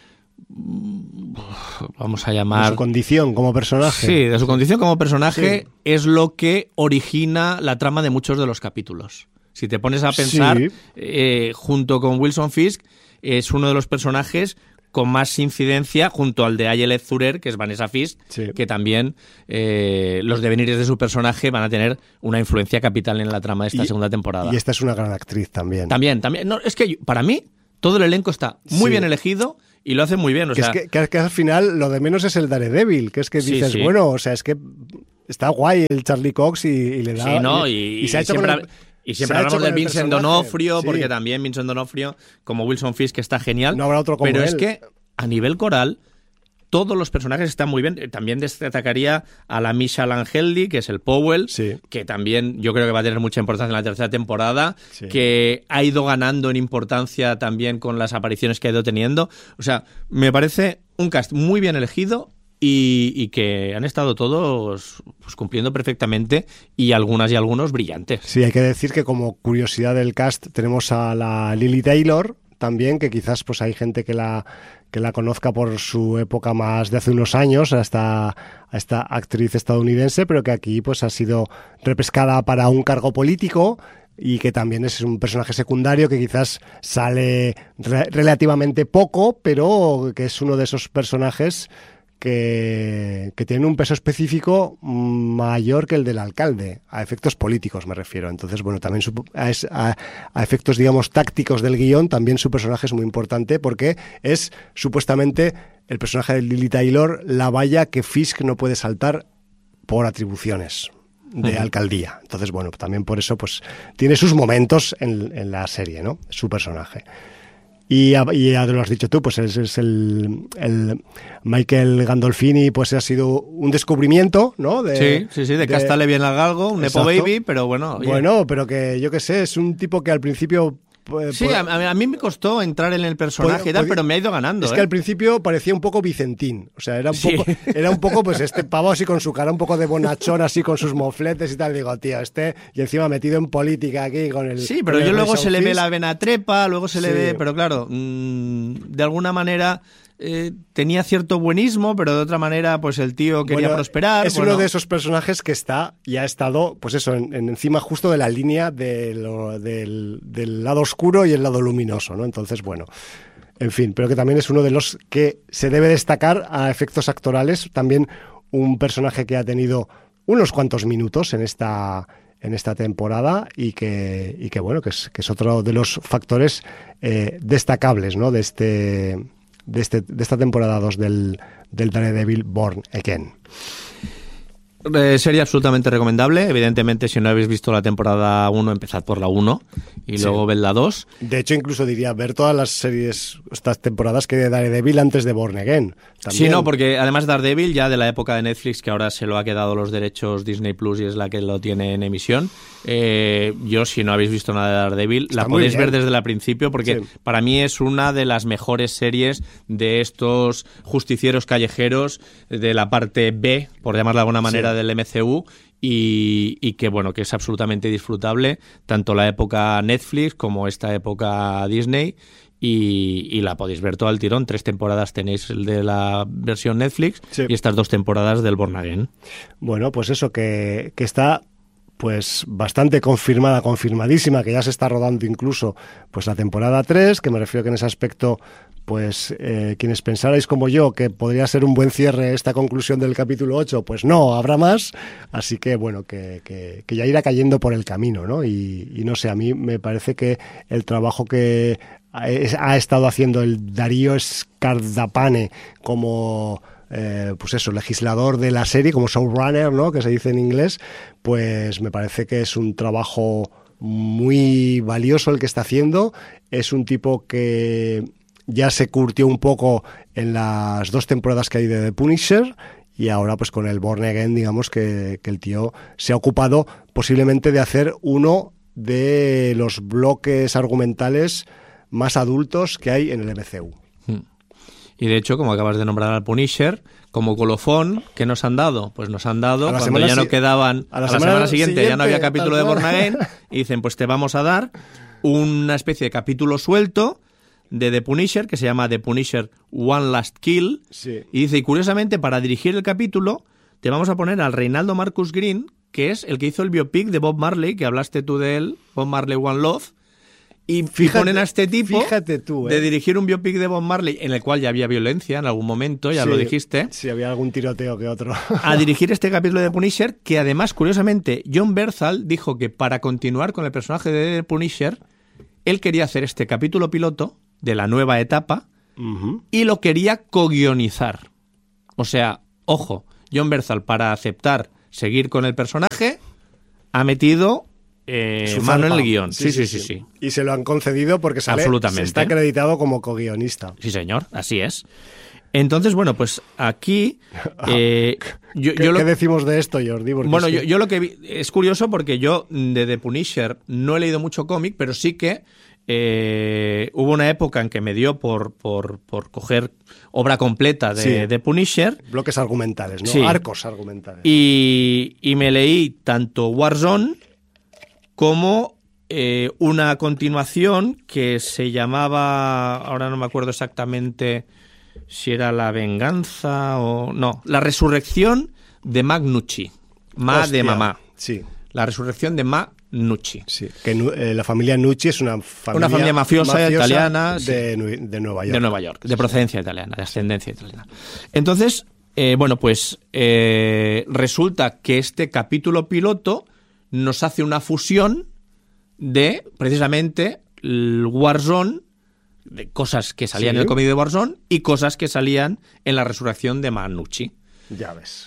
[SPEAKER 1] vamos a llamar...
[SPEAKER 2] De su condición como personaje.
[SPEAKER 1] Sí, de su condición como personaje
[SPEAKER 2] sí.
[SPEAKER 1] es lo que origina la trama de muchos de los capítulos. Si te pones a pensar,
[SPEAKER 2] sí.
[SPEAKER 1] eh, junto con Wilson Fisk, es uno de los personajes con más incidencia junto al de Ayelet Zurer, que es Vanessa Fisk,
[SPEAKER 2] sí.
[SPEAKER 1] que también eh, los devenires de su personaje van a tener una influencia capital en la trama de esta
[SPEAKER 2] y,
[SPEAKER 1] segunda temporada.
[SPEAKER 2] Y esta es una gran actriz también.
[SPEAKER 1] También, también. No, es que para mí todo el elenco está muy sí. bien elegido y lo hace muy bien. O
[SPEAKER 2] que,
[SPEAKER 1] sea,
[SPEAKER 2] es que, que, que al final lo de menos es el Daredevil, que es que dices,
[SPEAKER 1] sí, sí.
[SPEAKER 2] bueno, o sea, es que está guay el Charlie Cox y, y le da...
[SPEAKER 1] Sí, ¿no?
[SPEAKER 2] Y,
[SPEAKER 1] y,
[SPEAKER 2] y se ha hecho
[SPEAKER 1] siempre,
[SPEAKER 2] con el,
[SPEAKER 1] y siempre hablamos del Vincent
[SPEAKER 2] personaje.
[SPEAKER 1] D'Onofrio,
[SPEAKER 2] sí.
[SPEAKER 1] porque también Vincent D'Onofrio, como Wilson Fisk, está genial.
[SPEAKER 2] No habrá otro como
[SPEAKER 1] pero
[SPEAKER 2] él.
[SPEAKER 1] es que a nivel coral todos los personajes están muy bien. También destacaría a la Misha Langeldi, que es el Powell,
[SPEAKER 2] sí.
[SPEAKER 1] que también yo creo que va a tener mucha importancia en la tercera temporada,
[SPEAKER 2] sí.
[SPEAKER 1] que ha ido ganando en importancia también con las apariciones que ha ido teniendo. O sea, me parece un cast muy bien elegido y, y que han estado todos pues, cumpliendo perfectamente y algunas y algunos brillantes.
[SPEAKER 2] Sí, hay que decir que como curiosidad del cast tenemos a la Lily Taylor también, que quizás pues hay gente que la que la conozca por su época más de hace unos años, a esta, a esta actriz estadounidense, pero que aquí pues ha sido repescada para un cargo político y que también es un personaje secundario que quizás sale re- relativamente poco, pero que es uno de esos personajes que, que tienen un peso específico mayor que el del alcalde, a efectos políticos me refiero. Entonces, bueno, también su, a, a, a efectos, digamos, tácticos del guión, también su personaje es muy importante porque es supuestamente el personaje de Lily Taylor la valla que Fisk no puede saltar por atribuciones de uh-huh. alcaldía. Entonces, bueno, también por eso pues tiene sus momentos en, en la serie, ¿no? Su personaje. Y, y ya lo has dicho tú, pues es, es el, el Michael Gandolfini, pues ha sido un descubrimiento, ¿no? De,
[SPEAKER 1] sí, sí, sí, de, de castarle bien al galgo, un Nepo Baby, pero bueno. Oye.
[SPEAKER 2] Bueno, pero que yo qué sé, es un tipo que al principio...
[SPEAKER 1] Pues, sí, a, a mí me costó entrar en el personaje pues, y tal, pues, pero me ha ido ganando.
[SPEAKER 2] Es
[SPEAKER 1] ¿eh?
[SPEAKER 2] que al principio parecía un poco Vicentín, o sea, era un
[SPEAKER 1] sí.
[SPEAKER 2] poco, era un poco pues este pavo así con su cara un poco de bonachón, así con sus mofletes y tal. Digo, tío, este, y encima metido en política aquí con el...
[SPEAKER 1] Sí, pero yo luego se le ve la vena trepa, luego se
[SPEAKER 2] sí.
[SPEAKER 1] le ve, pero claro, mmm, de alguna manera... Eh, tenía cierto buenismo, pero de otra manera, pues el tío quería
[SPEAKER 2] bueno,
[SPEAKER 1] prosperar.
[SPEAKER 2] Es
[SPEAKER 1] bueno.
[SPEAKER 2] uno de esos personajes que está y ha estado, pues eso, en, en encima justo de la línea de lo, del, del lado oscuro y el lado luminoso, ¿no? Entonces, bueno, en fin, pero que también es uno de los que se debe destacar a efectos actorales. También un personaje que ha tenido unos cuantos minutos en esta... en esta temporada y que, y que bueno, que es, que es otro de los factores eh, destacables, ¿no? de este de este de esta temporada dos del, del Daredevil Born Again.
[SPEAKER 1] Eh, sería absolutamente recomendable. Evidentemente, si no habéis visto la temporada uno, empezad por la uno y sí. luego ved la dos.
[SPEAKER 2] De hecho, incluso diría ver todas las series, estas temporadas que de Daredevil antes de Born Again. También.
[SPEAKER 1] Sí, no, porque además Daredevil, ya de la época de Netflix, que ahora se lo ha quedado los derechos Disney Plus y es la que lo tiene en emisión, eh, yo, si no habéis visto nada de Daredevil, Está la podéis bien. ver desde el principio, porque sí. para mí es una de las mejores series de estos justicieros callejeros de la parte B, por llamarla de alguna manera, sí. del M C U. Y, y que bueno, que es absolutamente disfrutable, tanto la época Netflix como esta época Disney, y, y la podéis ver todo al tirón. Tres temporadas tenéis el de la versión Netflix sí. y estas dos temporadas del Born Again.
[SPEAKER 2] Bueno, pues eso, que, que está pues bastante confirmada, confirmadísima, que ya se está rodando incluso pues la temporada tres, que me refiero que en ese aspecto pues eh, quienes pensarais como yo que podría ser un buen cierre esta conclusión del capítulo ocho, pues no, habrá más, así que bueno, que, que, que ya irá cayendo por el camino, ¿no? Y, y no sé, a mí me parece que el trabajo que ha, ha estado haciendo el Darío Scardapane como... Eh, pues eso, legislador de la serie, como showrunner, ¿no? Que se dice en inglés, pues me parece que es un trabajo muy valioso el que está haciendo. Es un tipo que ya se curtió un poco en las dos temporadas que hay de The Punisher y ahora pues con el Born Again, digamos que, que el tío se ha ocupado posiblemente de hacer uno de los bloques argumentales más adultos que hay en el M C U.
[SPEAKER 1] Y de hecho, como acabas de nombrar al Punisher, como colofón, ¿qué nos han dado? Pues nos han dado, cuando ya no quedaban,
[SPEAKER 2] a la,
[SPEAKER 1] a la
[SPEAKER 2] semana,
[SPEAKER 1] semana siguiente, siguiente ya no había capítulo de Born Again, y dicen, pues te vamos a dar una especie de capítulo suelto de The Punisher, que se llama The Punisher One Last Kill,
[SPEAKER 2] sí.
[SPEAKER 1] y dice, y curiosamente, para dirigir el capítulo, te vamos a poner al Reinaldo Marcus Green, que es el que hizo el biopic de Bob Marley, que hablaste tú de él, Bob Marley One Love, Y,
[SPEAKER 2] Fíjate,
[SPEAKER 1] y ponen a este tipo
[SPEAKER 2] fíjate tú, ¿eh?
[SPEAKER 1] de dirigir un biopic de Bob Marley, en el cual ya había violencia en algún momento, ya
[SPEAKER 2] Sí,
[SPEAKER 1] lo dijiste.
[SPEAKER 2] Sí, había algún tiroteo que otro.
[SPEAKER 1] A dirigir este capítulo de Punisher, que además, curiosamente, John Bernthal dijo que para continuar con el personaje de Punisher, él quería hacer este capítulo piloto de la nueva etapa
[SPEAKER 2] Uh-huh.
[SPEAKER 1] y lo quería co-guionizar. O sea, ojo, John Bernthal, para aceptar seguir con el personaje, ha metido eh,
[SPEAKER 2] Su
[SPEAKER 1] mano en
[SPEAKER 2] zarpa.
[SPEAKER 1] el guión. Sí sí sí, sí, sí.
[SPEAKER 2] Y se lo han concedido porque sale,
[SPEAKER 1] Absolutamente.
[SPEAKER 2] se está acreditado como co-guionista.
[SPEAKER 1] Sí, señor, así es. Entonces, bueno, pues aquí... Eh, yo,
[SPEAKER 2] ¿Qué,
[SPEAKER 1] yo lo,
[SPEAKER 2] ¿Qué decimos de esto, Jordi? Porque
[SPEAKER 1] bueno,
[SPEAKER 2] es que-
[SPEAKER 1] yo, yo lo que vi... Es curioso porque yo de The Punisher no he leído mucho cómic, pero sí que eh, hubo una época en que me dio por, por, por coger obra completa de,
[SPEAKER 2] Sí.
[SPEAKER 1] de Punisher
[SPEAKER 2] bloques argumentales, ¿no?
[SPEAKER 1] Sí.
[SPEAKER 2] Arcos argumentales.
[SPEAKER 1] y, y me leí tanto Warzone como eh, una continuación que se llamaba, ahora no me acuerdo exactamente si era La Venganza o... No, La Resurrección de Magnucci. Ma
[SPEAKER 2] Hostia,
[SPEAKER 1] de mamá.
[SPEAKER 2] Sí,
[SPEAKER 1] La Resurrección de Magnucci.
[SPEAKER 2] sí. Que nu- eh, la familia Nucci es una familia,
[SPEAKER 1] Una familia mafiosa italiana,
[SPEAKER 2] de, Nu- de Nueva York.
[SPEAKER 1] De Nueva York, de procedencia italiana, de ascendencia italiana. Entonces, eh, bueno, pues eh, resulta que este capítulo piloto nos hace una fusión de, precisamente, el Warzone, de cosas que salían
[SPEAKER 2] Sí.
[SPEAKER 1] en el cómic de Warzone y cosas que salían en la resurrección de Magnucci.
[SPEAKER 2] Ya ves.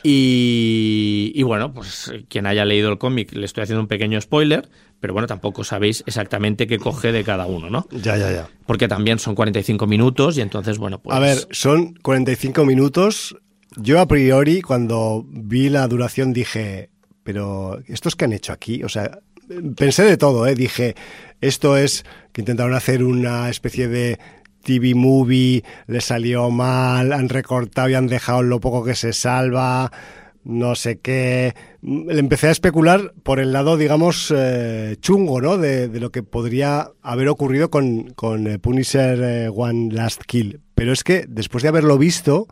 [SPEAKER 1] Y, y bueno, pues quien haya leído el cómic, le estoy haciendo un pequeño spoiler, pero bueno, tampoco sabéis exactamente qué coge de cada uno, ¿no?
[SPEAKER 2] Ya, ya, ya.
[SPEAKER 1] Porque también son cuarenta y cinco minutos y entonces, bueno, pues...
[SPEAKER 2] A ver, son cuarenta y cinco minutos. Yo a priori, cuando vi la duración, dije, pero ¿estos qué han hecho aquí? O sea, pensé de todo, ¿eh? Dije, esto es que intentaron hacer una especie de T V movie, le salió mal, han recortado y han dejado lo poco que se salva, no sé qué. Le empecé a especular por el lado, digamos, eh, chungo, ¿no? De, de lo que podría haber ocurrido con, con eh, Punisher eh, One Last Kill. Pero es que después de haberlo visto,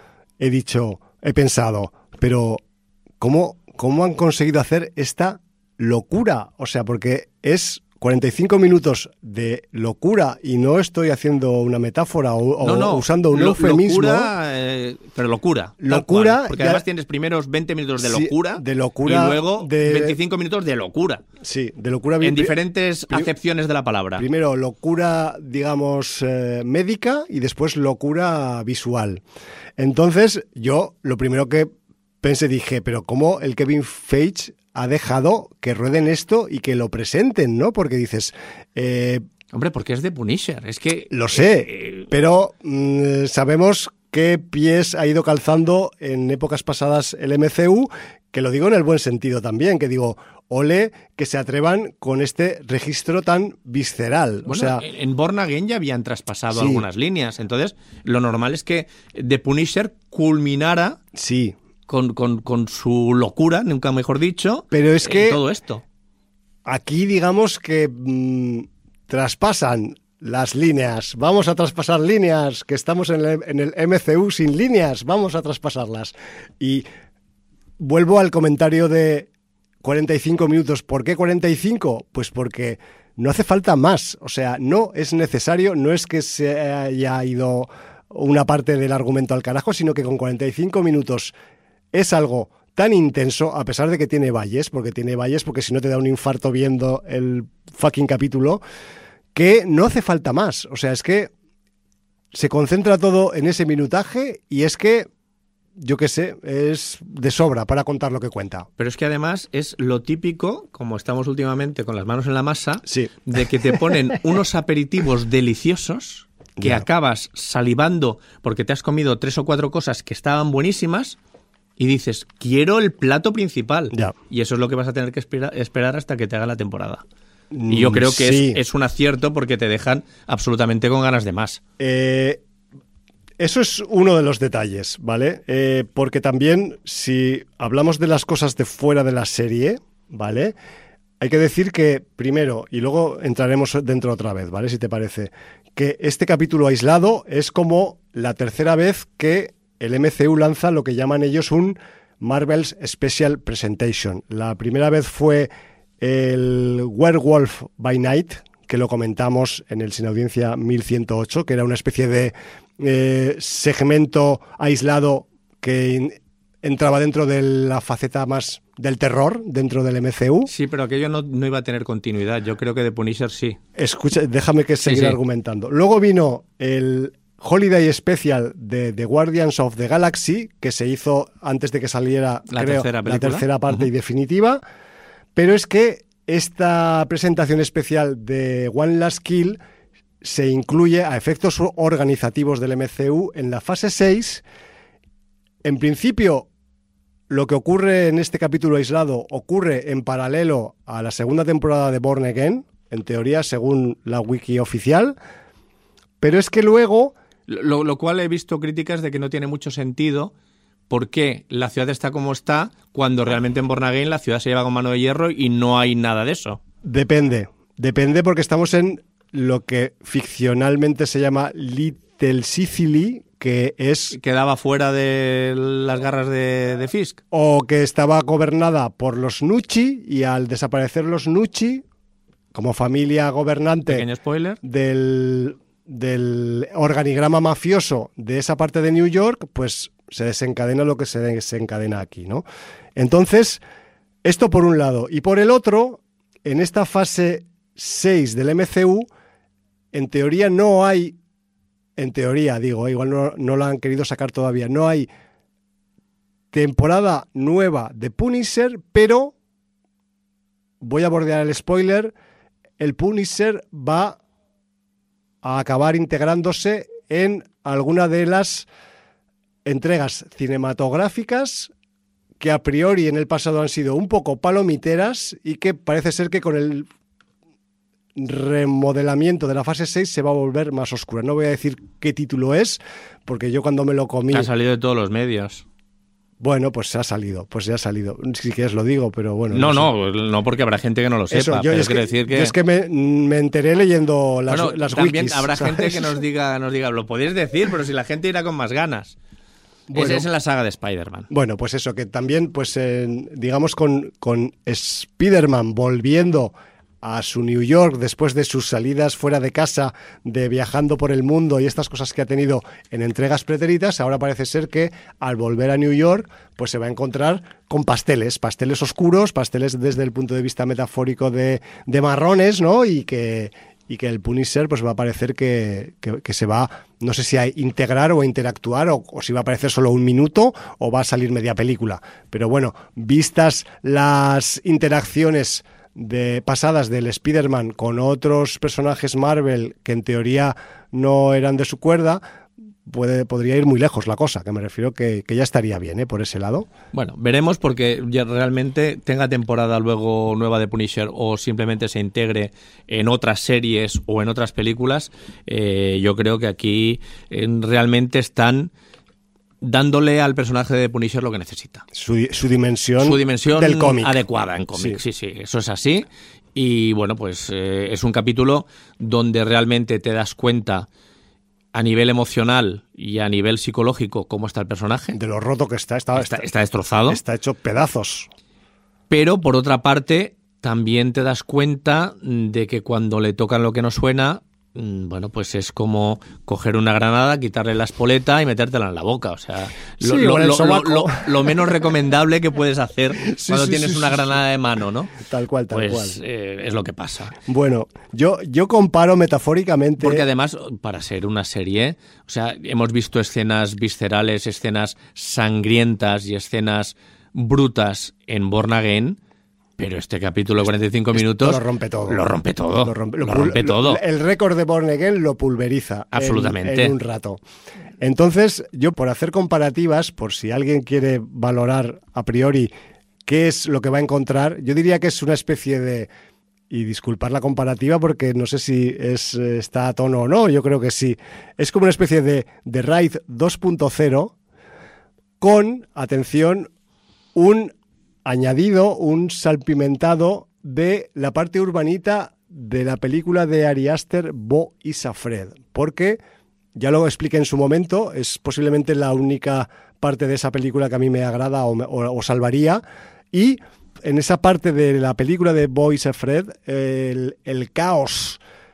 [SPEAKER 2] he dicho, he pensado, pero ¿cómo, cómo han conseguido hacer esta locura? O sea, porque es cuarenta y cinco minutos de locura y no estoy haciendo una metáfora o, o
[SPEAKER 1] No, no,
[SPEAKER 2] usando un
[SPEAKER 1] lo-
[SPEAKER 2] eufemismo.
[SPEAKER 1] Locura, eh, pero locura. tal
[SPEAKER 2] Locura,
[SPEAKER 1] cual, porque
[SPEAKER 2] ya-
[SPEAKER 1] además tienes primeros veinte minutos de
[SPEAKER 2] Sí,
[SPEAKER 1] locura,
[SPEAKER 2] de locura,
[SPEAKER 1] y luego
[SPEAKER 2] de-
[SPEAKER 1] veinticinco minutos de locura.
[SPEAKER 2] Sí, de locura.
[SPEAKER 1] En
[SPEAKER 2] pri-
[SPEAKER 1] diferentes
[SPEAKER 2] pri-
[SPEAKER 1] acepciones de la palabra.
[SPEAKER 2] Primero, locura, digamos, eh, médica y después locura visual. Entonces, yo lo primero que pensé, dije, pero ¿cómo el Kevin Feige ha dejado que rueden esto y que lo presenten, ¿no? Porque dices, eh,
[SPEAKER 1] Hombre, porque es de Punisher. Es que...
[SPEAKER 2] lo sé,
[SPEAKER 1] eh,
[SPEAKER 2] pero mm, sabemos qué pies ha ido calzando en épocas pasadas el M C U, que lo digo en el buen sentido también, que digo, ole, que se atrevan con este registro tan visceral.
[SPEAKER 1] Bueno,
[SPEAKER 2] o sea,
[SPEAKER 1] en en Born Again ya habían traspasado
[SPEAKER 2] Sí.
[SPEAKER 1] algunas líneas. Entonces, lo normal es que The Punisher culminara
[SPEAKER 2] sí.
[SPEAKER 1] con, con, con su locura, nunca mejor dicho,
[SPEAKER 2] Pero es
[SPEAKER 1] en
[SPEAKER 2] que
[SPEAKER 1] todo esto.
[SPEAKER 2] aquí digamos que mm, traspasan las líneas. Vamos a traspasar líneas, que estamos en el, en el M C U sin líneas, vamos a traspasarlas. Y vuelvo al comentario de cuarenta y cinco minutos. ¿Por qué cuarenta y cinco? Pues porque no hace falta más. O sea, no es necesario, no es que se haya ido una parte del argumento al carajo, sino que con cuarenta y cinco minutos es algo tan intenso, a pesar de que tiene valles, porque tiene valles, porque si no te da un infarto viendo el fucking capítulo, que no hace falta más. O sea, es que se concentra todo en ese minutaje y es que, yo qué sé, es de sobra para contar lo que cuenta.
[SPEAKER 1] Pero es que además es lo típico, como estamos últimamente con las manos en la masa,
[SPEAKER 2] Sí.
[SPEAKER 1] de que te ponen unos aperitivos deliciosos que
[SPEAKER 2] Ya.
[SPEAKER 1] acabas salivando porque te has comido tres o cuatro cosas que estaban buenísimas y dices, quiero el plato principal.
[SPEAKER 2] Ya.
[SPEAKER 1] Y eso es lo que vas a tener que espera- esperar hasta que te haga la temporada. Y yo
[SPEAKER 2] Mm,
[SPEAKER 1] creo que
[SPEAKER 2] sí.
[SPEAKER 1] es, es un acierto porque te dejan absolutamente con ganas de más.
[SPEAKER 2] Eh, eso es uno de los detalles, ¿vale? Eh, porque también, si hablamos de las cosas de fuera de la serie, ¿vale? Hay que decir que, primero, y luego entraremos dentro otra vez, ¿vale? Si te parece, que este capítulo aislado es como la tercera vez que el M C U lanza lo que llaman ellos un Marvel's Special Presentation. La primera vez fue el Werewolf by Night, que lo comentamos en el Sin Audiencia mil ciento ocho, que era una especie de eh, segmento aislado que in, entraba dentro de la faceta más del terror dentro del M C U.
[SPEAKER 1] Sí, pero aquello no, no iba a tener continuidad. Yo creo que The Punisher sí.
[SPEAKER 2] Escucha, déjame que seguir
[SPEAKER 1] sí, sí.
[SPEAKER 2] argumentando. Luego vino el Holiday Special de The Guardians of the Galaxy, que se hizo antes de que saliera
[SPEAKER 1] la,
[SPEAKER 2] creo,
[SPEAKER 1] tercera,
[SPEAKER 2] la tercera parte
[SPEAKER 1] uh-huh.
[SPEAKER 2] y definitiva. Pero es que esta presentación especial de One Last Kill se incluye a efectos organizativos del M C U en la fase seis. En principio, lo que ocurre en este capítulo aislado ocurre en paralelo a la segunda temporada de Born Again, en teoría, según la wiki oficial, pero es que luego...
[SPEAKER 1] Lo, lo cual he visto críticas de que no tiene mucho sentido porque la ciudad está como está cuando realmente en Born Again la ciudad se lleva con mano de hierro y no hay nada de eso.
[SPEAKER 2] Depende, depende porque estamos en lo que ficcionalmente se llama Little Sicily, que es...
[SPEAKER 1] Quedaba fuera de las garras de, de Fisk.
[SPEAKER 2] O que estaba gobernada por los Nucci y al desaparecer los Nucci, como familia gobernante...
[SPEAKER 1] Pequeño spoiler.
[SPEAKER 2] Del, del organigrama mafioso de esa parte de New York, pues se desencadena lo que se desencadena aquí, ¿no? Entonces, esto por un lado. Y por el otro, en esta fase seis del M C U, en teoría no hay... En teoría, digo, igual no, no la han querido sacar todavía. No hay temporada nueva de Punisher, pero voy a bordear el spoiler. El Punisher va a acabar integrándose en alguna de las entregas cinematográficas que a priori en el pasado han sido un poco palomiteras y que parece ser que con el remodelamiento de la fase seis se va a volver más oscura. No voy a decir qué título es, porque yo cuando me lo comí...
[SPEAKER 1] Ha salido de todos los medios.
[SPEAKER 2] Bueno, pues ha salido, pues ya ha salido. Si quieres lo digo, pero bueno.
[SPEAKER 1] No,
[SPEAKER 2] no,
[SPEAKER 1] no, no porque habrá gente que no lo sepa.
[SPEAKER 2] Eso, yo,
[SPEAKER 1] pero
[SPEAKER 2] es que,
[SPEAKER 1] decir que...
[SPEAKER 2] yo es que me, me enteré leyendo las,
[SPEAKER 1] bueno,
[SPEAKER 2] las
[SPEAKER 1] también
[SPEAKER 2] wikis.
[SPEAKER 1] Habrá
[SPEAKER 2] ¿sabes?
[SPEAKER 1] gente que nos diga, nos diga, lo podéis decir, pero si la gente irá con más ganas.
[SPEAKER 2] Bueno,
[SPEAKER 1] Ese es en la saga de Spider-Man.
[SPEAKER 2] Bueno, pues eso, que también, pues eh, digamos, con, con Spider-Man volviendo a su New York después de sus salidas fuera de casa, de viajando por el mundo y estas cosas que ha tenido en entregas pretéritas, ahora parece ser que al volver a New York pues se va a encontrar con pasteles, pasteles oscuros, pasteles desde el punto de vista metafórico de, de marrones, ¿no? Y que, y que el Punisher pues va a parecer que, que, que se va, no sé si a integrar o a interactuar o, o si va a aparecer solo un minuto o va a salir media película. Pero bueno, vistas las interacciones de pasadas del Spider-Man con otros personajes Marvel que en teoría no eran de su cuerda, puede, podría ir muy lejos la cosa, que me refiero que, que ya estaría bien, ¿eh? Por ese lado.
[SPEAKER 1] Bueno, veremos porque ya realmente tenga temporada luego nueva de Punisher o simplemente se integre en otras series o en otras películas, eh, yo creo que aquí eh, realmente están dándole al personaje de Punisher lo que necesita.
[SPEAKER 2] Su, su dimensión,
[SPEAKER 1] su dimensión
[SPEAKER 2] del cómic.
[SPEAKER 1] Adecuada en cómic, sí. sí, sí, eso es así. Y bueno, pues eh, es un capítulo donde realmente te das cuenta a nivel emocional y a nivel psicológico cómo está el personaje.
[SPEAKER 2] De lo roto que está. Está,
[SPEAKER 1] está, está destrozado.
[SPEAKER 2] Está hecho pedazos.
[SPEAKER 1] Pero por otra parte, también te das cuenta de que cuando le tocan lo que no suena, bueno, pues es como coger una granada, quitarle la espoleta y metértela en la boca. O sea, lo,
[SPEAKER 2] sí,
[SPEAKER 1] lo, lo,
[SPEAKER 2] lo,
[SPEAKER 1] lo, lo menos recomendable que puedes hacer sí, cuando
[SPEAKER 2] sí,
[SPEAKER 1] tienes
[SPEAKER 2] sí,
[SPEAKER 1] una
[SPEAKER 2] sí,
[SPEAKER 1] granada
[SPEAKER 2] sí.
[SPEAKER 1] de mano, ¿no?
[SPEAKER 2] Tal cual, tal
[SPEAKER 1] pues,
[SPEAKER 2] cual.
[SPEAKER 1] Eh, es lo que pasa.
[SPEAKER 2] Bueno, yo, yo comparo metafóricamente...
[SPEAKER 1] Porque además, para ser una serie, o sea, hemos visto escenas viscerales, escenas sangrientas y escenas brutas en Born Again. Pero este capítulo, cuarenta y cinco minutos,
[SPEAKER 2] lo rompe todo.
[SPEAKER 1] Lo rompe todo.
[SPEAKER 2] Lo rompe,
[SPEAKER 1] lo
[SPEAKER 2] lo
[SPEAKER 1] rompe
[SPEAKER 2] lo,
[SPEAKER 1] todo.
[SPEAKER 2] El récord de Born Again lo pulveriza.
[SPEAKER 1] Absolutamente.
[SPEAKER 2] En, en un rato. Entonces, yo por hacer comparativas, por si alguien quiere valorar a priori qué es lo que va a encontrar, yo diría que es una especie de... Y disculpar la comparativa porque no sé si es, está a tono o no, yo creo que sí. Es como una especie de, de Raid dos punto cero con, atención, un... añadido, un salpimentado de la parte urbanita de la película de Ari Aster, Beau is Afraid, porque, ya lo expliqué en su momento, es posiblemente la única parte de esa película que a mí me agrada o, o, o salvaría, y en esa parte de la película de Beau is Afraid, el, el caos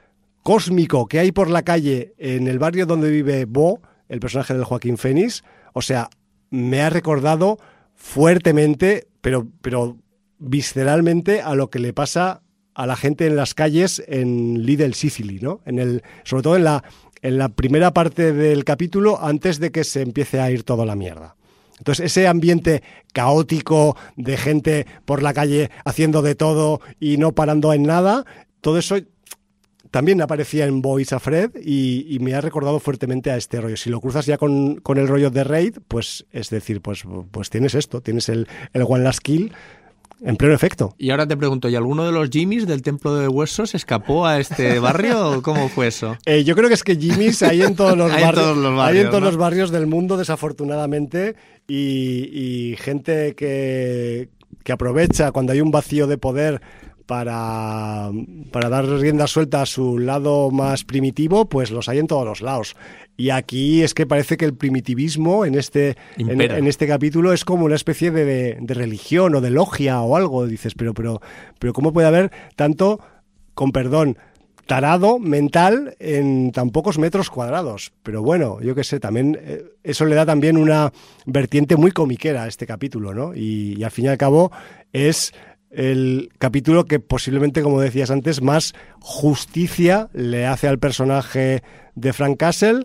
[SPEAKER 2] cósmico que hay por la calle en el barrio donde vive Bo, el personaje del Joaquín Phoenix, o sea, me ha recordado fuertemente, pero, pero visceralmente, a lo que le pasa a la gente en las calles en Little Sicily, ¿no? En el, sobre todo en la, en la primera parte del capítulo, antes de que se empiece a ir toda la mierda. Entonces, ese ambiente caótico de gente por la calle haciendo de todo y no parando en nada, todo eso también aparecía en Boys Afraid y, y me ha recordado fuertemente a este rollo. Si lo cruzas ya con, con el rollo de Raid, pues es decir, pues, pues tienes esto, tienes el, el One Last Kill en pleno efecto.
[SPEAKER 1] Y ahora te pregunto, ¿y alguno de los Jimmys del Templo de Huesos escapó a este barrio o cómo fue eso?
[SPEAKER 2] Eh, yo creo que es que Jimmys hay en todos los,
[SPEAKER 1] hay
[SPEAKER 2] barrios,
[SPEAKER 1] en todos los barrios,
[SPEAKER 2] hay en todos
[SPEAKER 1] ¿no?
[SPEAKER 2] los barrios del mundo, desafortunadamente, y, y gente que, que aprovecha cuando hay un vacío de poder para, para dar rienda suelta a su lado más primitivo, pues los hay en todos los lados. Y aquí es que parece que el primitivismo en este, en, en este capítulo es como una especie de, de, de religión o de logia o algo. Dices, pero, pero, pero ¿cómo puede haber tanto, con perdón, tarado mental en tan pocos metros cuadrados? Pero bueno, yo qué sé, también eh, eso le da también una vertiente muy comiquera a este capítulo, ¿no? Y, y al fin y al cabo es el capítulo que posiblemente, como decías antes, más justicia le hace al personaje de Frank Castle,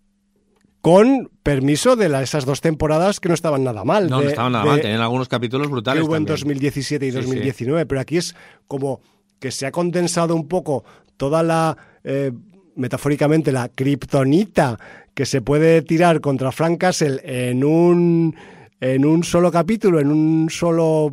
[SPEAKER 2] con permiso de la, esas dos temporadas que no estaban nada mal.
[SPEAKER 1] No,
[SPEAKER 2] de,
[SPEAKER 1] no estaban nada
[SPEAKER 2] de,
[SPEAKER 1] mal, tenían algunos capítulos brutales
[SPEAKER 2] que hubo
[SPEAKER 1] también.
[SPEAKER 2] En dos mil diecisiete y
[SPEAKER 1] sí,
[SPEAKER 2] dos mil diecinueve, sí. Pero aquí es como que se ha condensado un poco toda la, eh, metafóricamente, la kriptonita que se puede tirar contra Frank Castle en un, en un solo capítulo, en un solo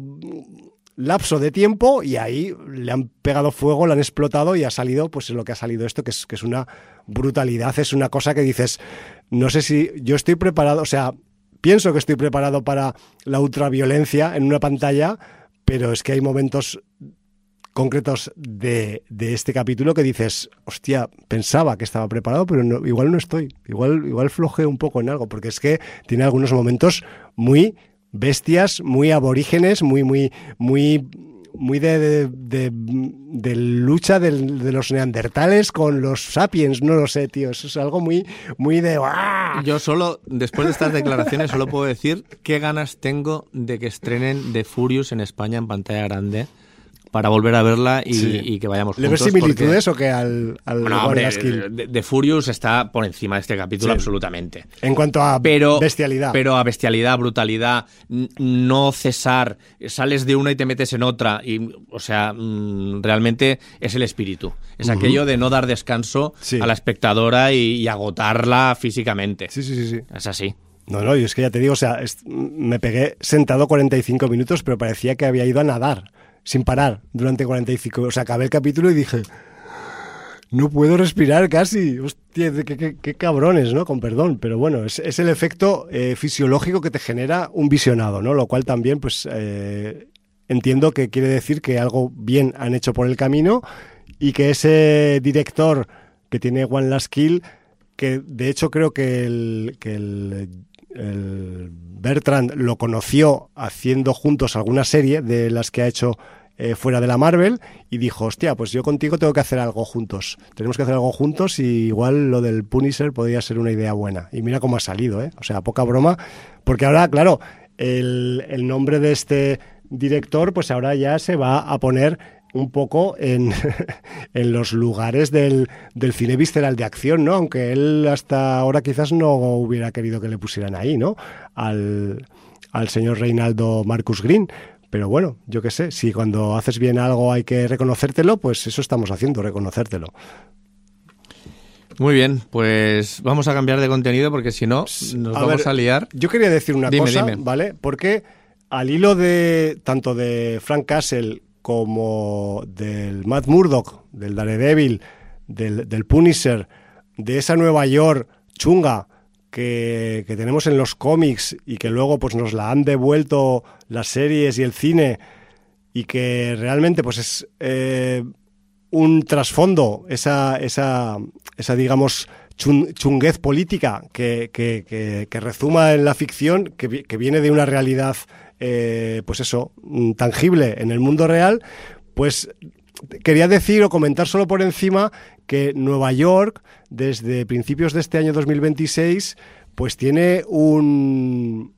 [SPEAKER 2] lapso de tiempo, y ahí le han pegado fuego, le han explotado y ha salido pues lo que ha salido esto, que es, que es una brutalidad, es una cosa que dices, no sé si yo estoy preparado, o sea, pienso que estoy preparado para la ultraviolencia en una pantalla, pero es que hay momentos concretos de, de este capítulo que dices, hostia, pensaba que estaba preparado, pero no, igual no estoy, igual, igual flojeo un poco en algo, porque es que tiene algunos momentos muy bestias, muy aborígenes, muy, muy, muy, muy de, de, de, de lucha de, de los neandertales con los sapiens, no lo sé, tío, eso es algo muy, muy de... ¡ah!
[SPEAKER 1] Yo solo, después de estas declaraciones, solo puedo decir qué ganas tengo de que estrenen The Furious en España en pantalla grande, para volver a verla y, sí. y que vayamos juntos.
[SPEAKER 2] ¿Le ves similitudes porque... o que al, al
[SPEAKER 1] no, hombre, de, de Furious está por encima de este capítulo, sí. absolutamente.
[SPEAKER 2] En cuanto a pero, bestialidad.
[SPEAKER 1] Pero a bestialidad, brutalidad, no cesar, sales de una y te metes en otra, y, o sea, realmente es el espíritu. Es uh-huh. aquello de no dar descanso sí. a la espectadora y, y agotarla físicamente.
[SPEAKER 2] Sí, sí, sí, sí.
[SPEAKER 1] Es así.
[SPEAKER 2] No, no, y es que ya te digo, o sea, es, me pegué sentado cuarenta y cinco minutos, pero parecía que había ido a nadar sin parar durante cuarenta y cinco. O sea, acabé el capítulo y dije, no puedo respirar casi. Hostia, qué, qué, qué cabrones, ¿no? Con perdón. Pero bueno, es, es el efecto eh, fisiológico que te genera un visionado, ¿no? Lo cual también, pues, eh, entiendo que quiere decir que algo bien han hecho por el camino y que ese director que tiene One Last Kill, que de hecho creo que el... Que el El Bertrand lo conoció haciendo juntos alguna serie de las que ha hecho eh, fuera de la Marvel y dijo, hostia, pues yo contigo tengo que hacer algo juntos. Tenemos que hacer algo juntos y igual lo del Punisher podría ser una idea buena. Y mira cómo ha salido, ¿eh? O sea, poca broma. Porque ahora, claro, el, el nombre de este director, pues ahora ya se va a poner un poco en, en los lugares del, del cine visceral de acción, ¿no? Aunque él hasta ahora quizás no hubiera querido que le pusieran ahí, ¿no? Al, al señor Reinaldo Marcus Green. Pero bueno, yo qué sé, si cuando haces bien algo hay que reconocértelo, pues eso estamos haciendo, reconocértelo.
[SPEAKER 1] Muy bien, pues vamos a cambiar de contenido porque si no nos a vamos ver, a liar.
[SPEAKER 2] Yo quería decir una
[SPEAKER 1] dime,
[SPEAKER 2] cosa,
[SPEAKER 1] dime.
[SPEAKER 2] ¿vale? Porque al hilo de tanto de Frank Castle como del Matt Murdock, del Daredevil, del, del Punisher, de esa Nueva York chunga que, que tenemos en los cómics y que luego pues nos la han devuelto las series y el cine, y que realmente pues es eh, un trasfondo, esa, esa, esa digamos chun, chunguez política que, que, que, que rezuma en la ficción, que, que viene de una realidad Eh, pues eso, tangible en el mundo real, pues quería decir o comentar solo por encima que Nueva York, desde principios de este año dos mil veintiséis, pues tiene un,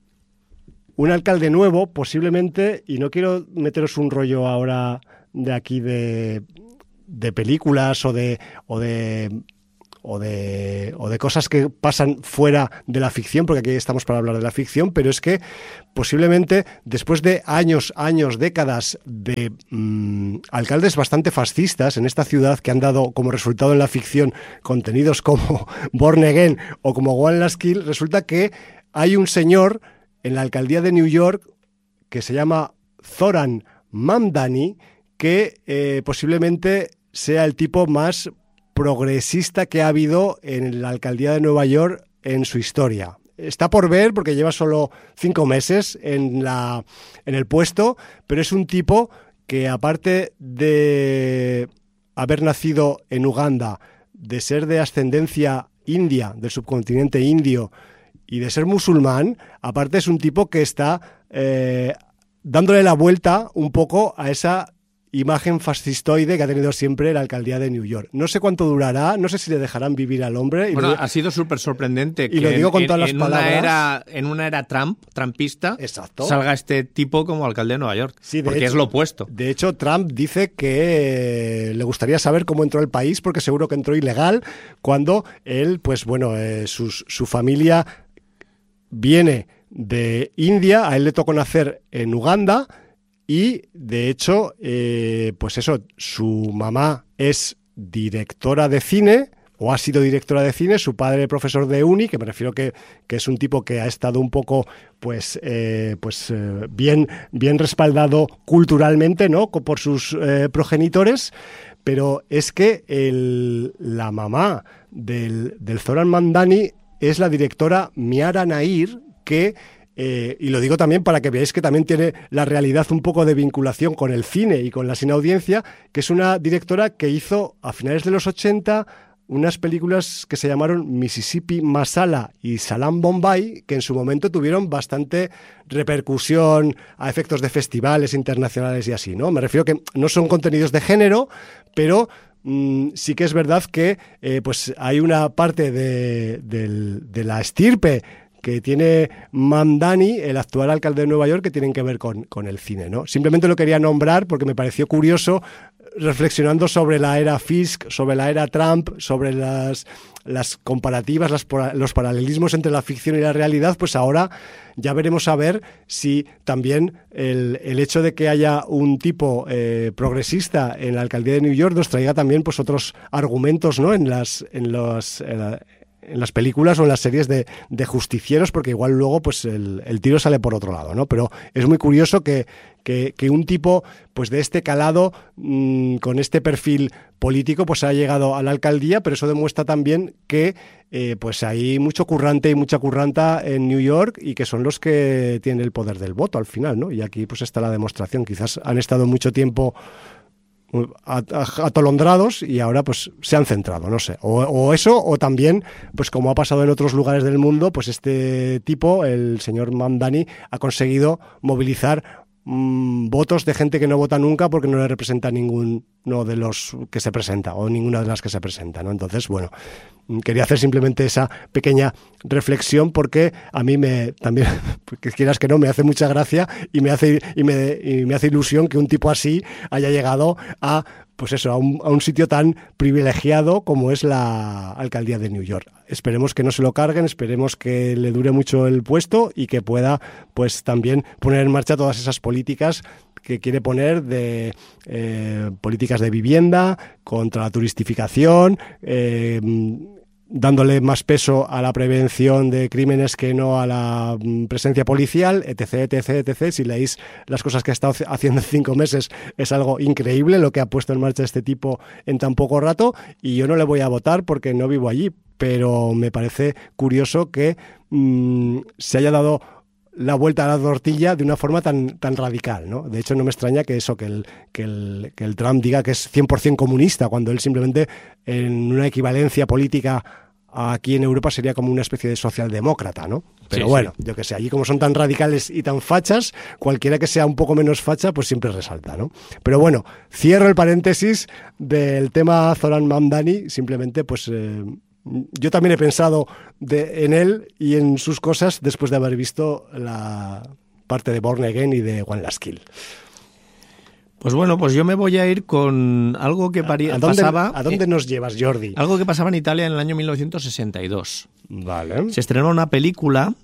[SPEAKER 2] un alcalde nuevo, posiblemente, y no quiero meteros un rollo ahora de aquí de, de películas o de... O de O de, o de cosas que pasan fuera de la ficción, porque aquí estamos para hablar de la ficción, pero es que posiblemente después de años, años, décadas de mmm, alcaldes bastante fascistas en esta ciudad que han dado como resultado en la ficción contenidos como Born Again o como One Last Kill, resulta que hay un señor en la alcaldía de New York que se llama Zoran Mamdani, que eh, posiblemente sea el tipo más progresista que ha habido en la alcaldía de Nueva York en su historia. Está por ver porque lleva solo cinco meses en, la, en el puesto, pero es un tipo que, aparte de haber nacido en Uganda, de ser de ascendencia india, del subcontinente indio, y de ser musulmán, aparte es un tipo que está eh, dándole la vuelta un poco a esa imagen fascistoide que ha tenido siempre la alcaldía de New York. No sé cuánto durará, no sé si le dejarán vivir al hombre. Y
[SPEAKER 1] bueno,
[SPEAKER 2] lo,
[SPEAKER 1] ha sido súper sorprendente que
[SPEAKER 2] y lo digo con
[SPEAKER 1] en,
[SPEAKER 2] todas
[SPEAKER 1] en,
[SPEAKER 2] las palabras.
[SPEAKER 1] Una era, en una era Trump, trumpista,
[SPEAKER 2] exacto,
[SPEAKER 1] salga este tipo como alcalde de Nueva York.
[SPEAKER 2] Sí,
[SPEAKER 1] porque
[SPEAKER 2] hecho,
[SPEAKER 1] es lo opuesto.
[SPEAKER 2] De hecho, Trump dice que le gustaría saber cómo entró al país, porque seguro que entró ilegal, cuando él, pues bueno, eh, sus, su familia viene de India, a él le tocó nacer en Uganda. Y, de hecho, eh, pues eso, su mamá es directora de cine, o ha sido directora de cine, su padre profesor de uni, que me refiero que, que es un tipo que ha estado un poco, pues, eh, pues eh, bien, bien respaldado culturalmente, ¿no?, por sus eh, progenitores, pero es que el, la mamá del, del Zoran Mamdani es la directora Miara Nair, que... Eh, y lo digo también para que veáis que también tiene la realidad un poco de vinculación con el cine y con la sin audiencia, que es una directora que hizo a finales de los ochenta unas películas que se llamaron Mississippi Masala y Salam Bombay, que en su momento tuvieron bastante repercusión a efectos de festivales internacionales y así, ¿no? Me refiero que no son contenidos de género, pero mm, sí que es verdad que eh, pues hay una parte de, de, de la estirpe que tiene Mamdani, el actual alcalde de Nueva York, que tienen que ver con, con el cine, ¿no? Simplemente lo quería nombrar porque me pareció curioso, reflexionando sobre la era Fisk, sobre la era Trump, sobre las, las comparativas, las, los paralelismos entre la ficción y la realidad, pues ahora ya veremos a ver si también el, el hecho de que haya un tipo eh, progresista en la alcaldía de New York nos traiga también pues otros argumentos, ¿no?, en las... En los, en la, en las películas o en las series de, de justicieros, porque igual luego pues el, el tiro sale por otro lado, ¿no? Pero es muy curioso que, que, que un tipo pues de este calado, mmm, con este perfil político, pues ha llegado a la alcaldía, pero eso demuestra también que eh, pues hay mucho currante y mucha curranta en New York y que son los que tienen el poder del voto al final, ¿no? Y aquí pues está la demostración. Quizás han estado mucho tiempo atolondrados y ahora pues se han centrado, no sé, o, o eso, o también pues como ha pasado en otros lugares del mundo, pues este tipo, el señor Mamdani, ha conseguido movilizar mmm, votos de gente que no vota nunca porque no le representa ninguno de los que se presenta o ninguna de las que se presenta, ¿no? Entonces, bueno, quería hacer simplemente esa pequeña reflexión porque a mí me también, que quieras que no, me hace mucha gracia y me hace y me, y me hace ilusión que un tipo así haya llegado a pues eso, a un, a un sitio tan privilegiado como es la alcaldía de New York. Esperemos que no se lo carguen, esperemos que le dure mucho el puesto y que pueda pues también poner en marcha todas esas políticas que quiere poner de eh, políticas de vivienda, contra la turistificación, eh, dándole más peso a la prevención de crímenes que no a la presencia policial, etc, etc, etcétera. Si leéis las cosas que ha estado haciendo en cinco meses, es algo increíble lo que ha puesto en marcha este tipo en tan poco rato, y yo no le voy a votar porque no vivo allí, pero me parece curioso que mmm, se haya dado la vuelta a la tortilla de una forma tan, tan radical, ¿no? De hecho, no me extraña que eso, que el, que el, que el Trump diga que es cien por ciento comunista, cuando él simplemente, en una equivalencia política aquí en Europa sería como una especie de socialdemócrata, ¿no? Pero
[SPEAKER 1] sí,
[SPEAKER 2] bueno,
[SPEAKER 1] sí.
[SPEAKER 2] yo qué sé, allí como son tan radicales y tan fachas, cualquiera que sea un poco menos facha, pues siempre resalta, ¿no? Pero bueno, cierro el paréntesis del tema Zoran Mamdani, simplemente pues eh, yo también he pensado de, en él y en sus cosas después de haber visto la parte de Born Again y de One Last Kill.
[SPEAKER 1] Pues bueno, pues yo me voy a ir con algo que pari-
[SPEAKER 2] ¿A dónde,
[SPEAKER 1] pasaba...
[SPEAKER 2] ¿A dónde
[SPEAKER 1] eh,
[SPEAKER 2] nos llevas, Jordi?
[SPEAKER 1] Algo que pasaba en Italia en el año mil novecientos sesenta y dos.
[SPEAKER 2] Vale.
[SPEAKER 1] Se estrenó una película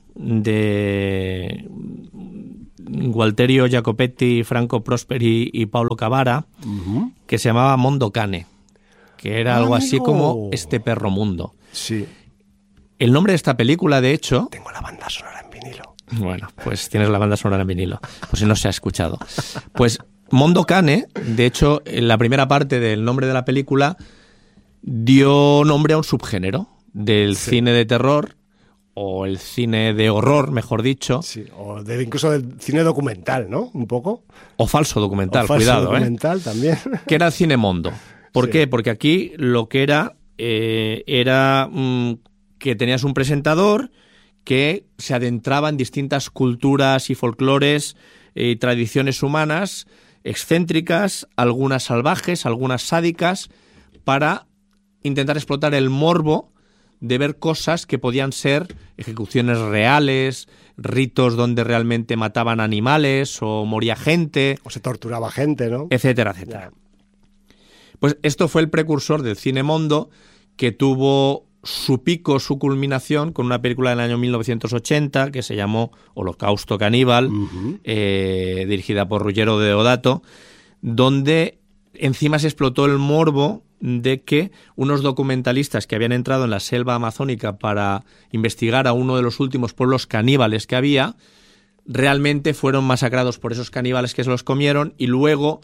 [SPEAKER 1] de Gualterio Jacopetti, Franco Prosperi y Paolo Cavara, uh-huh. que se llamaba Mondo Cane, que era algo
[SPEAKER 2] ¡Amigo!
[SPEAKER 1] Así como Este perro mundo.
[SPEAKER 2] Sí.
[SPEAKER 1] El nombre de esta película, de hecho...
[SPEAKER 2] Tengo la banda sonora en vinilo.
[SPEAKER 1] Bueno, pues tienes la banda sonora en vinilo, pues si no se ha escuchado. Pues Mondo Cane, de hecho, en la primera parte del nombre de la película, dio nombre a un subgénero del sí. cine de terror, o el cine de horror, mejor dicho.
[SPEAKER 2] Sí, o de, incluso del cine documental, ¿no? Un poco.
[SPEAKER 1] O falso documental,
[SPEAKER 2] o falso
[SPEAKER 1] cuidado,
[SPEAKER 2] documental
[SPEAKER 1] ¿eh?
[SPEAKER 2] también.
[SPEAKER 1] Que era el cine mondo. ¿Por
[SPEAKER 2] sí.
[SPEAKER 1] qué? Porque aquí lo que era, eh, era mmm, que tenías un presentador que se adentraba en distintas culturas y folclores y tradiciones humanas excéntricas, algunas salvajes, algunas sádicas, para intentar explotar el morbo de ver cosas que podían ser ejecuciones reales, ritos donde realmente mataban animales o moría gente.
[SPEAKER 2] O se torturaba gente, ¿no?
[SPEAKER 1] Etcétera, etcétera. Ya. Pues esto fue el precursor del cine mondo, que tuvo su pico, su culminación, con una película del año mil novecientos ochenta que se llamó Holocausto Caníbal, uh-huh. eh, dirigida por Ruggero Deodato, donde encima se explotó el morbo de que unos documentalistas que habían entrado en la selva amazónica para investigar a uno de los últimos pueblos caníbales que había, realmente fueron masacrados por esos caníbales que se los comieron, y luego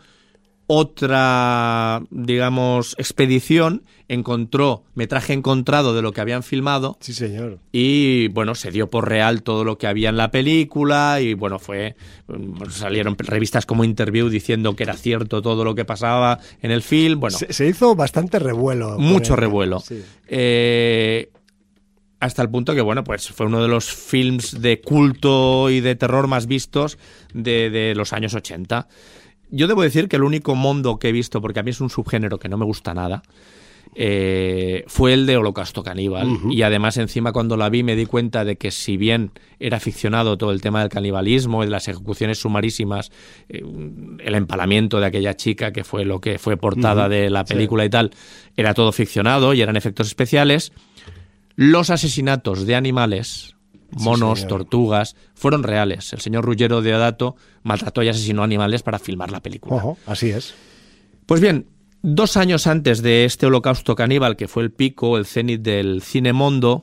[SPEAKER 1] otra, digamos, expedición encontró metraje encontrado de lo que habían filmado.
[SPEAKER 2] Sí, señor.
[SPEAKER 1] Y, bueno, se dio por real todo lo que había en la película y, bueno, fue salieron revistas como Interview diciendo que era cierto todo lo que pasaba en el film. Bueno,
[SPEAKER 2] se, se hizo bastante revuelo.
[SPEAKER 1] Mucho el... revuelo.
[SPEAKER 2] Sí.
[SPEAKER 1] Eh... Hasta el punto que, bueno, pues fue uno de los films de culto y de terror más vistos de, de los años ochenta. Yo debo decir que el único mondo que he visto, porque a mí es un subgénero que no me gusta nada, eh, fue el de Holocausto Caníbal. Uh-huh. Y además, encima, cuando la vi me di cuenta de que, si bien era ficcionado todo el tema del canibalismo y de las ejecuciones sumarísimas, eh, el empalamiento de aquella chica, que fue lo que fue portada uh-huh. de la película sí. y tal, era todo ficcionado y eran efectos especiales. Los asesinatos de animales, monos, sí, tortugas, fueron reales. El señor Ruggero Deodato maltrató y asesinó animales para filmar la película.
[SPEAKER 2] Ojo, así es.
[SPEAKER 1] Pues bien, dos años antes de este Holocausto Caníbal, que fue el pico, el cenit del cine mondo,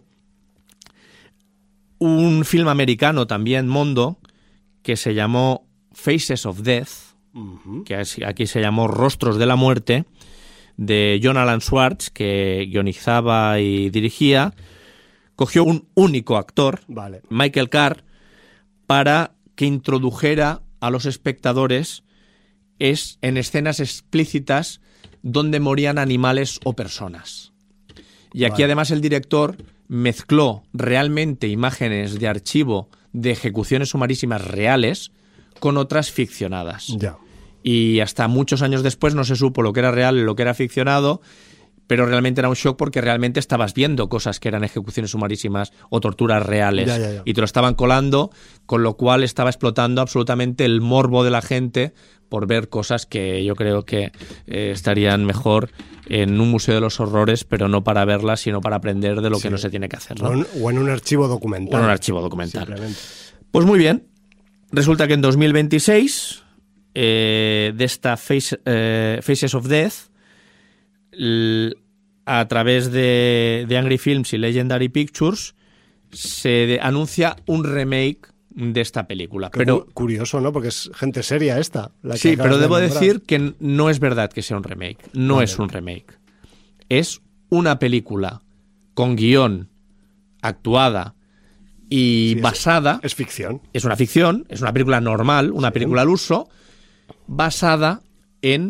[SPEAKER 1] un film americano también mondo, que se llamó Faces of Death, uh-huh. que aquí se llamó Rostros de la Muerte, de John Alan Swartz, que guionizaba y dirigía, cogió un único actor,
[SPEAKER 2] vale.
[SPEAKER 1] Michael Carr, para que introdujera a los espectadores es, en escenas explícitas donde morían animales o personas. Y aquí vale. además el director mezcló realmente imágenes de archivo de ejecuciones sumarísimas reales con otras ficcionadas.
[SPEAKER 2] Ya.
[SPEAKER 1] Y hasta muchos años después no se supo lo que era real y lo que era ficcionado, pero realmente era un shock porque realmente estabas viendo cosas que eran ejecuciones sumarísimas o torturas reales.
[SPEAKER 2] Ya, ya, ya.
[SPEAKER 1] Y te lo estaban colando, con lo cual estaba explotando absolutamente el morbo de la gente por ver cosas que yo creo que eh, estarían mejor en un museo de los horrores, pero no para verlas, sino para aprender de lo sí. que no se tiene que hacer, ¿no?
[SPEAKER 2] O, en, o en un archivo documental.
[SPEAKER 1] O en un archivo documental. Pues muy bien. Resulta que en dos mil veintiséis... Eh, de esta face, eh, Faces of Death, l- a través de, de Angry Films y Legendary Pictures, se de, anuncia un remake de esta película.
[SPEAKER 2] Qué
[SPEAKER 1] pero
[SPEAKER 2] curioso, ¿no? Porque es gente seria esta. La que
[SPEAKER 1] sí, pero
[SPEAKER 2] de
[SPEAKER 1] debo
[SPEAKER 2] nombrar.
[SPEAKER 1] decir que no es verdad que sea un remake. No
[SPEAKER 2] vale.
[SPEAKER 1] es un remake. Es una película con guión, actuada y
[SPEAKER 2] sí,
[SPEAKER 1] basada...
[SPEAKER 2] Es, es ficción.
[SPEAKER 1] Es una ficción, es una película normal, una sí. película al uso, basada en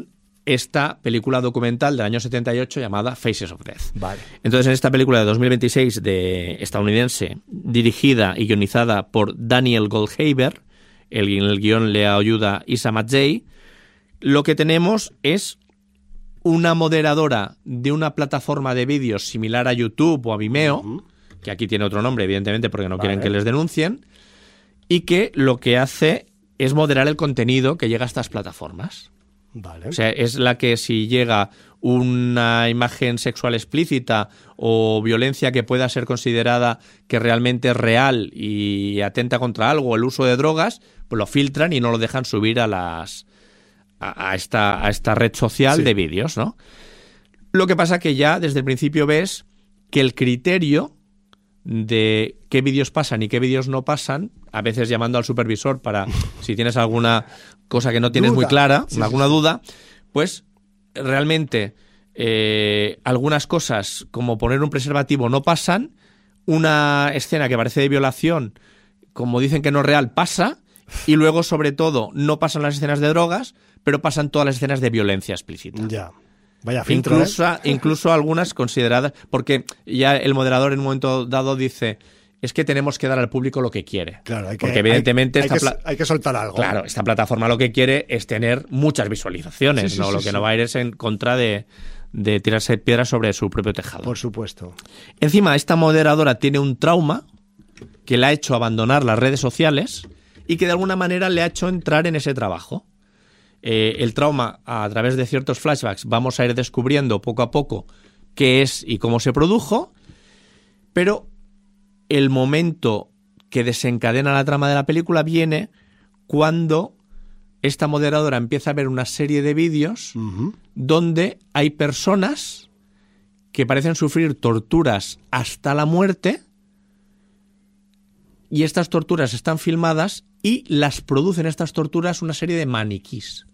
[SPEAKER 1] esta película documental del año setenta y ocho llamada Faces of Death.
[SPEAKER 2] Vale.
[SPEAKER 1] Entonces, en esta película de dos mil veintiséis de estadounidense, dirigida y guionizada por Daniel Goldhaber, el, en el guión le ayuda Issa Mazzei, lo que tenemos es una moderadora de una plataforma de vídeos similar a YouTube o a Vimeo, uh-huh. que aquí tiene otro nombre, evidentemente, porque no vale. quieren que les denuncien, y que lo que hace es moderar el contenido que llega a estas plataformas.
[SPEAKER 2] Vale.
[SPEAKER 1] O sea, es la que si llega una imagen sexual explícita o violencia que pueda ser considerada que realmente es real y atenta contra algo, o el uso de drogas, pues lo filtran y no lo dejan subir a las a, a esta a esta red social sí. de vídeos, ¿no? Lo que pasa que ya desde el principio ves que el criterio de qué vídeos pasan y qué vídeos no pasan, a veces llamando al supervisor para si tienes alguna cosa que no tienes duda. muy clara, sí, alguna sí, sí. duda, pues realmente eh, algunas cosas como poner un preservativo no pasan, una escena que parece de violación, como dicen que no es real, pasa, y luego sobre todo no pasan las escenas de drogas, pero pasan todas las escenas de violencia explícita.
[SPEAKER 2] Ya. Vaya filtro,
[SPEAKER 1] incluso,
[SPEAKER 2] ¿eh?
[SPEAKER 1] incluso algunas consideradas, porque ya el moderador en un momento dado dice, es que tenemos que dar al público lo que quiere.
[SPEAKER 2] Claro, hay que,
[SPEAKER 1] porque evidentemente
[SPEAKER 2] hay,
[SPEAKER 1] esta
[SPEAKER 2] hay, que,
[SPEAKER 1] pla-
[SPEAKER 2] hay que soltar algo.
[SPEAKER 1] Claro, esta plataforma lo que quiere es tener muchas visualizaciones, sí, sí, ¿no? Sí, lo que sí. no va a ir es en contra de, de tirarse piedras sobre su propio tejado.
[SPEAKER 2] Por supuesto.
[SPEAKER 1] Encima, esta moderadora tiene un trauma que le ha hecho abandonar las redes sociales y que de alguna manera le ha hecho entrar en ese trabajo. Eh, el trauma, a través de ciertos flashbacks, vamos a ir descubriendo poco a poco qué es y cómo se produjo, pero el momento que desencadena la trama de la película viene cuando esta moderadora empieza a ver una serie de vídeos uh-huh. donde hay personas que parecen sufrir torturas hasta la muerte, y estas torturas están filmadas y las producen estas torturas una serie de maniquís.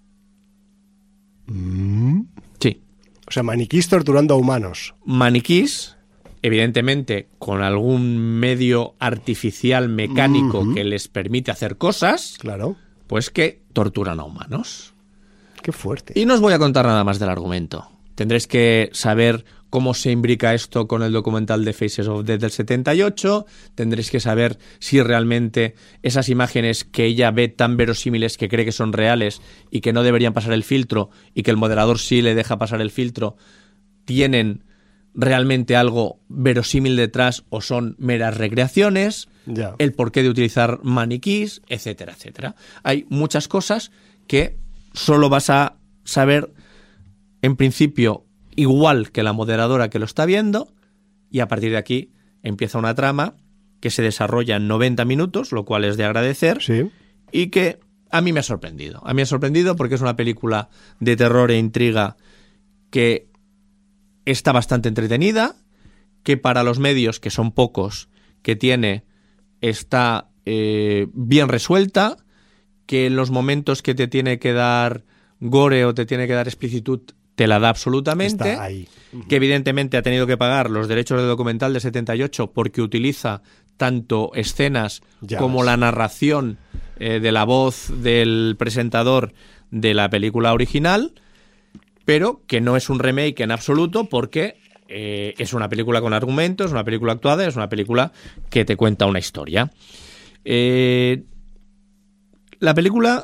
[SPEAKER 1] Sí.
[SPEAKER 2] O sea, maniquís torturando a humanos.
[SPEAKER 1] Maniquís, evidentemente, con algún medio artificial mecánico uh-huh. que les permite hacer cosas,
[SPEAKER 2] claro,
[SPEAKER 1] pues que torturan a humanos.
[SPEAKER 2] Qué fuerte.
[SPEAKER 1] Y no os voy a contar nada más del argumento. Tendréis que saber cómo se imbrica esto con el documental de Faces of Death del setenta y ocho, tendréis que saber si realmente esas imágenes que ella ve tan verosímiles que cree que son reales y que no deberían pasar el filtro y que el moderador sí le deja pasar el filtro, tienen realmente algo verosímil detrás o son meras recreaciones,
[SPEAKER 2] ya.
[SPEAKER 1] el porqué de utilizar maniquís, etcétera, etcétera. Hay muchas cosas que solo vas a saber en principio igual que la moderadora que lo está viendo, y a partir de aquí empieza una trama que se desarrolla en noventa minutos, lo cual es de agradecer,
[SPEAKER 2] sí.
[SPEAKER 1] y que a mí me ha sorprendido. A mí me ha sorprendido porque es una película de terror e intriga que está bastante entretenida, que para los medios, que son pocos, que tiene, está eh, bien resuelta, que en los momentos que te tiene que dar gore o te tiene que dar explicitud te la da absolutamente,
[SPEAKER 2] está ahí. Uh-huh.
[SPEAKER 1] Que evidentemente ha tenido que pagar los derechos de documental de setenta y ocho porque utiliza tanto escenas ya como ves. la narración eh, de la voz del presentador de la película original, pero que no es un remake en absoluto porque eh, es una película con argumento, es una película actuada, es una película que te cuenta una historia. Eh, la película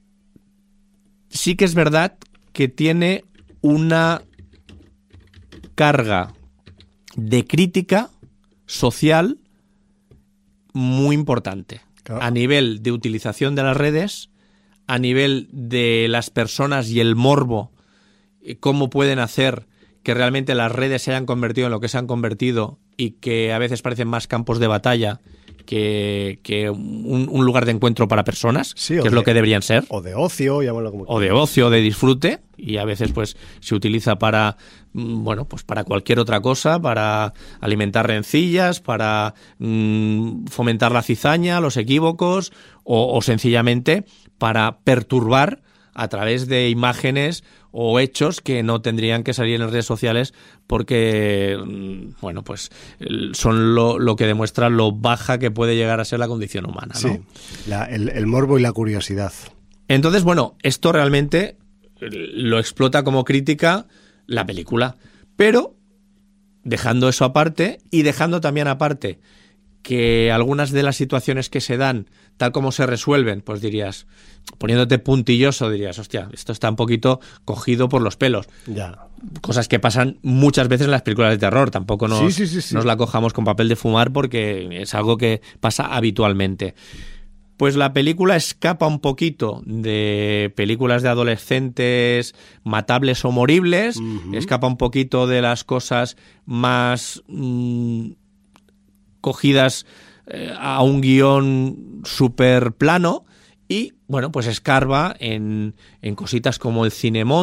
[SPEAKER 1] sí que es verdad que tiene una carga de crítica social muy importante. Claro. A nivel de utilización de las redes, a nivel de las personas y el morbo, cómo pueden hacer que realmente las redes se hayan convertido en lo que se han convertido y que a veces parecen más campos de batalla que, que un, un lugar de encuentro para personas,
[SPEAKER 2] sí,
[SPEAKER 1] que es
[SPEAKER 2] de,
[SPEAKER 1] lo que deberían ser.
[SPEAKER 2] O de ocio, llámalo como
[SPEAKER 1] O de ocio, de disfrute, y a veces pues se utiliza para, bueno, pues para cualquier otra cosa, para alimentar rencillas, para mmm, fomentar la cizaña, los equívocos, o, o sencillamente para perturbar a través de imágenes o hechos que no tendrían que salir en las redes sociales porque, bueno, pues son lo, lo que demuestra lo baja que puede llegar a ser la condición humana, ¿no?
[SPEAKER 2] Sí, la, el, el morbo y la curiosidad.
[SPEAKER 1] Entonces, bueno, esto realmente lo explota como crítica la película. Pero dejando eso aparte y dejando también aparte que algunas de las situaciones que se dan, tal como se resuelven, pues dirías, poniéndote puntilloso, dirías, hostia, esto está un poquito cogido por los pelos.
[SPEAKER 2] Ya.
[SPEAKER 1] Cosas que pasan muchas veces en las películas de terror. Tampoco nos,
[SPEAKER 2] Sí, sí, sí, sí.
[SPEAKER 1] nos la cojamos con papel de fumar porque es algo que pasa habitualmente. Pues la película escapa un poquito de películas de adolescentes matables o moribles, uh-huh. escapa un poquito de las cosas más mmm, cogidas eh, a un guión súper plano y, bueno, pues escarba en, en cositas como el cinemón,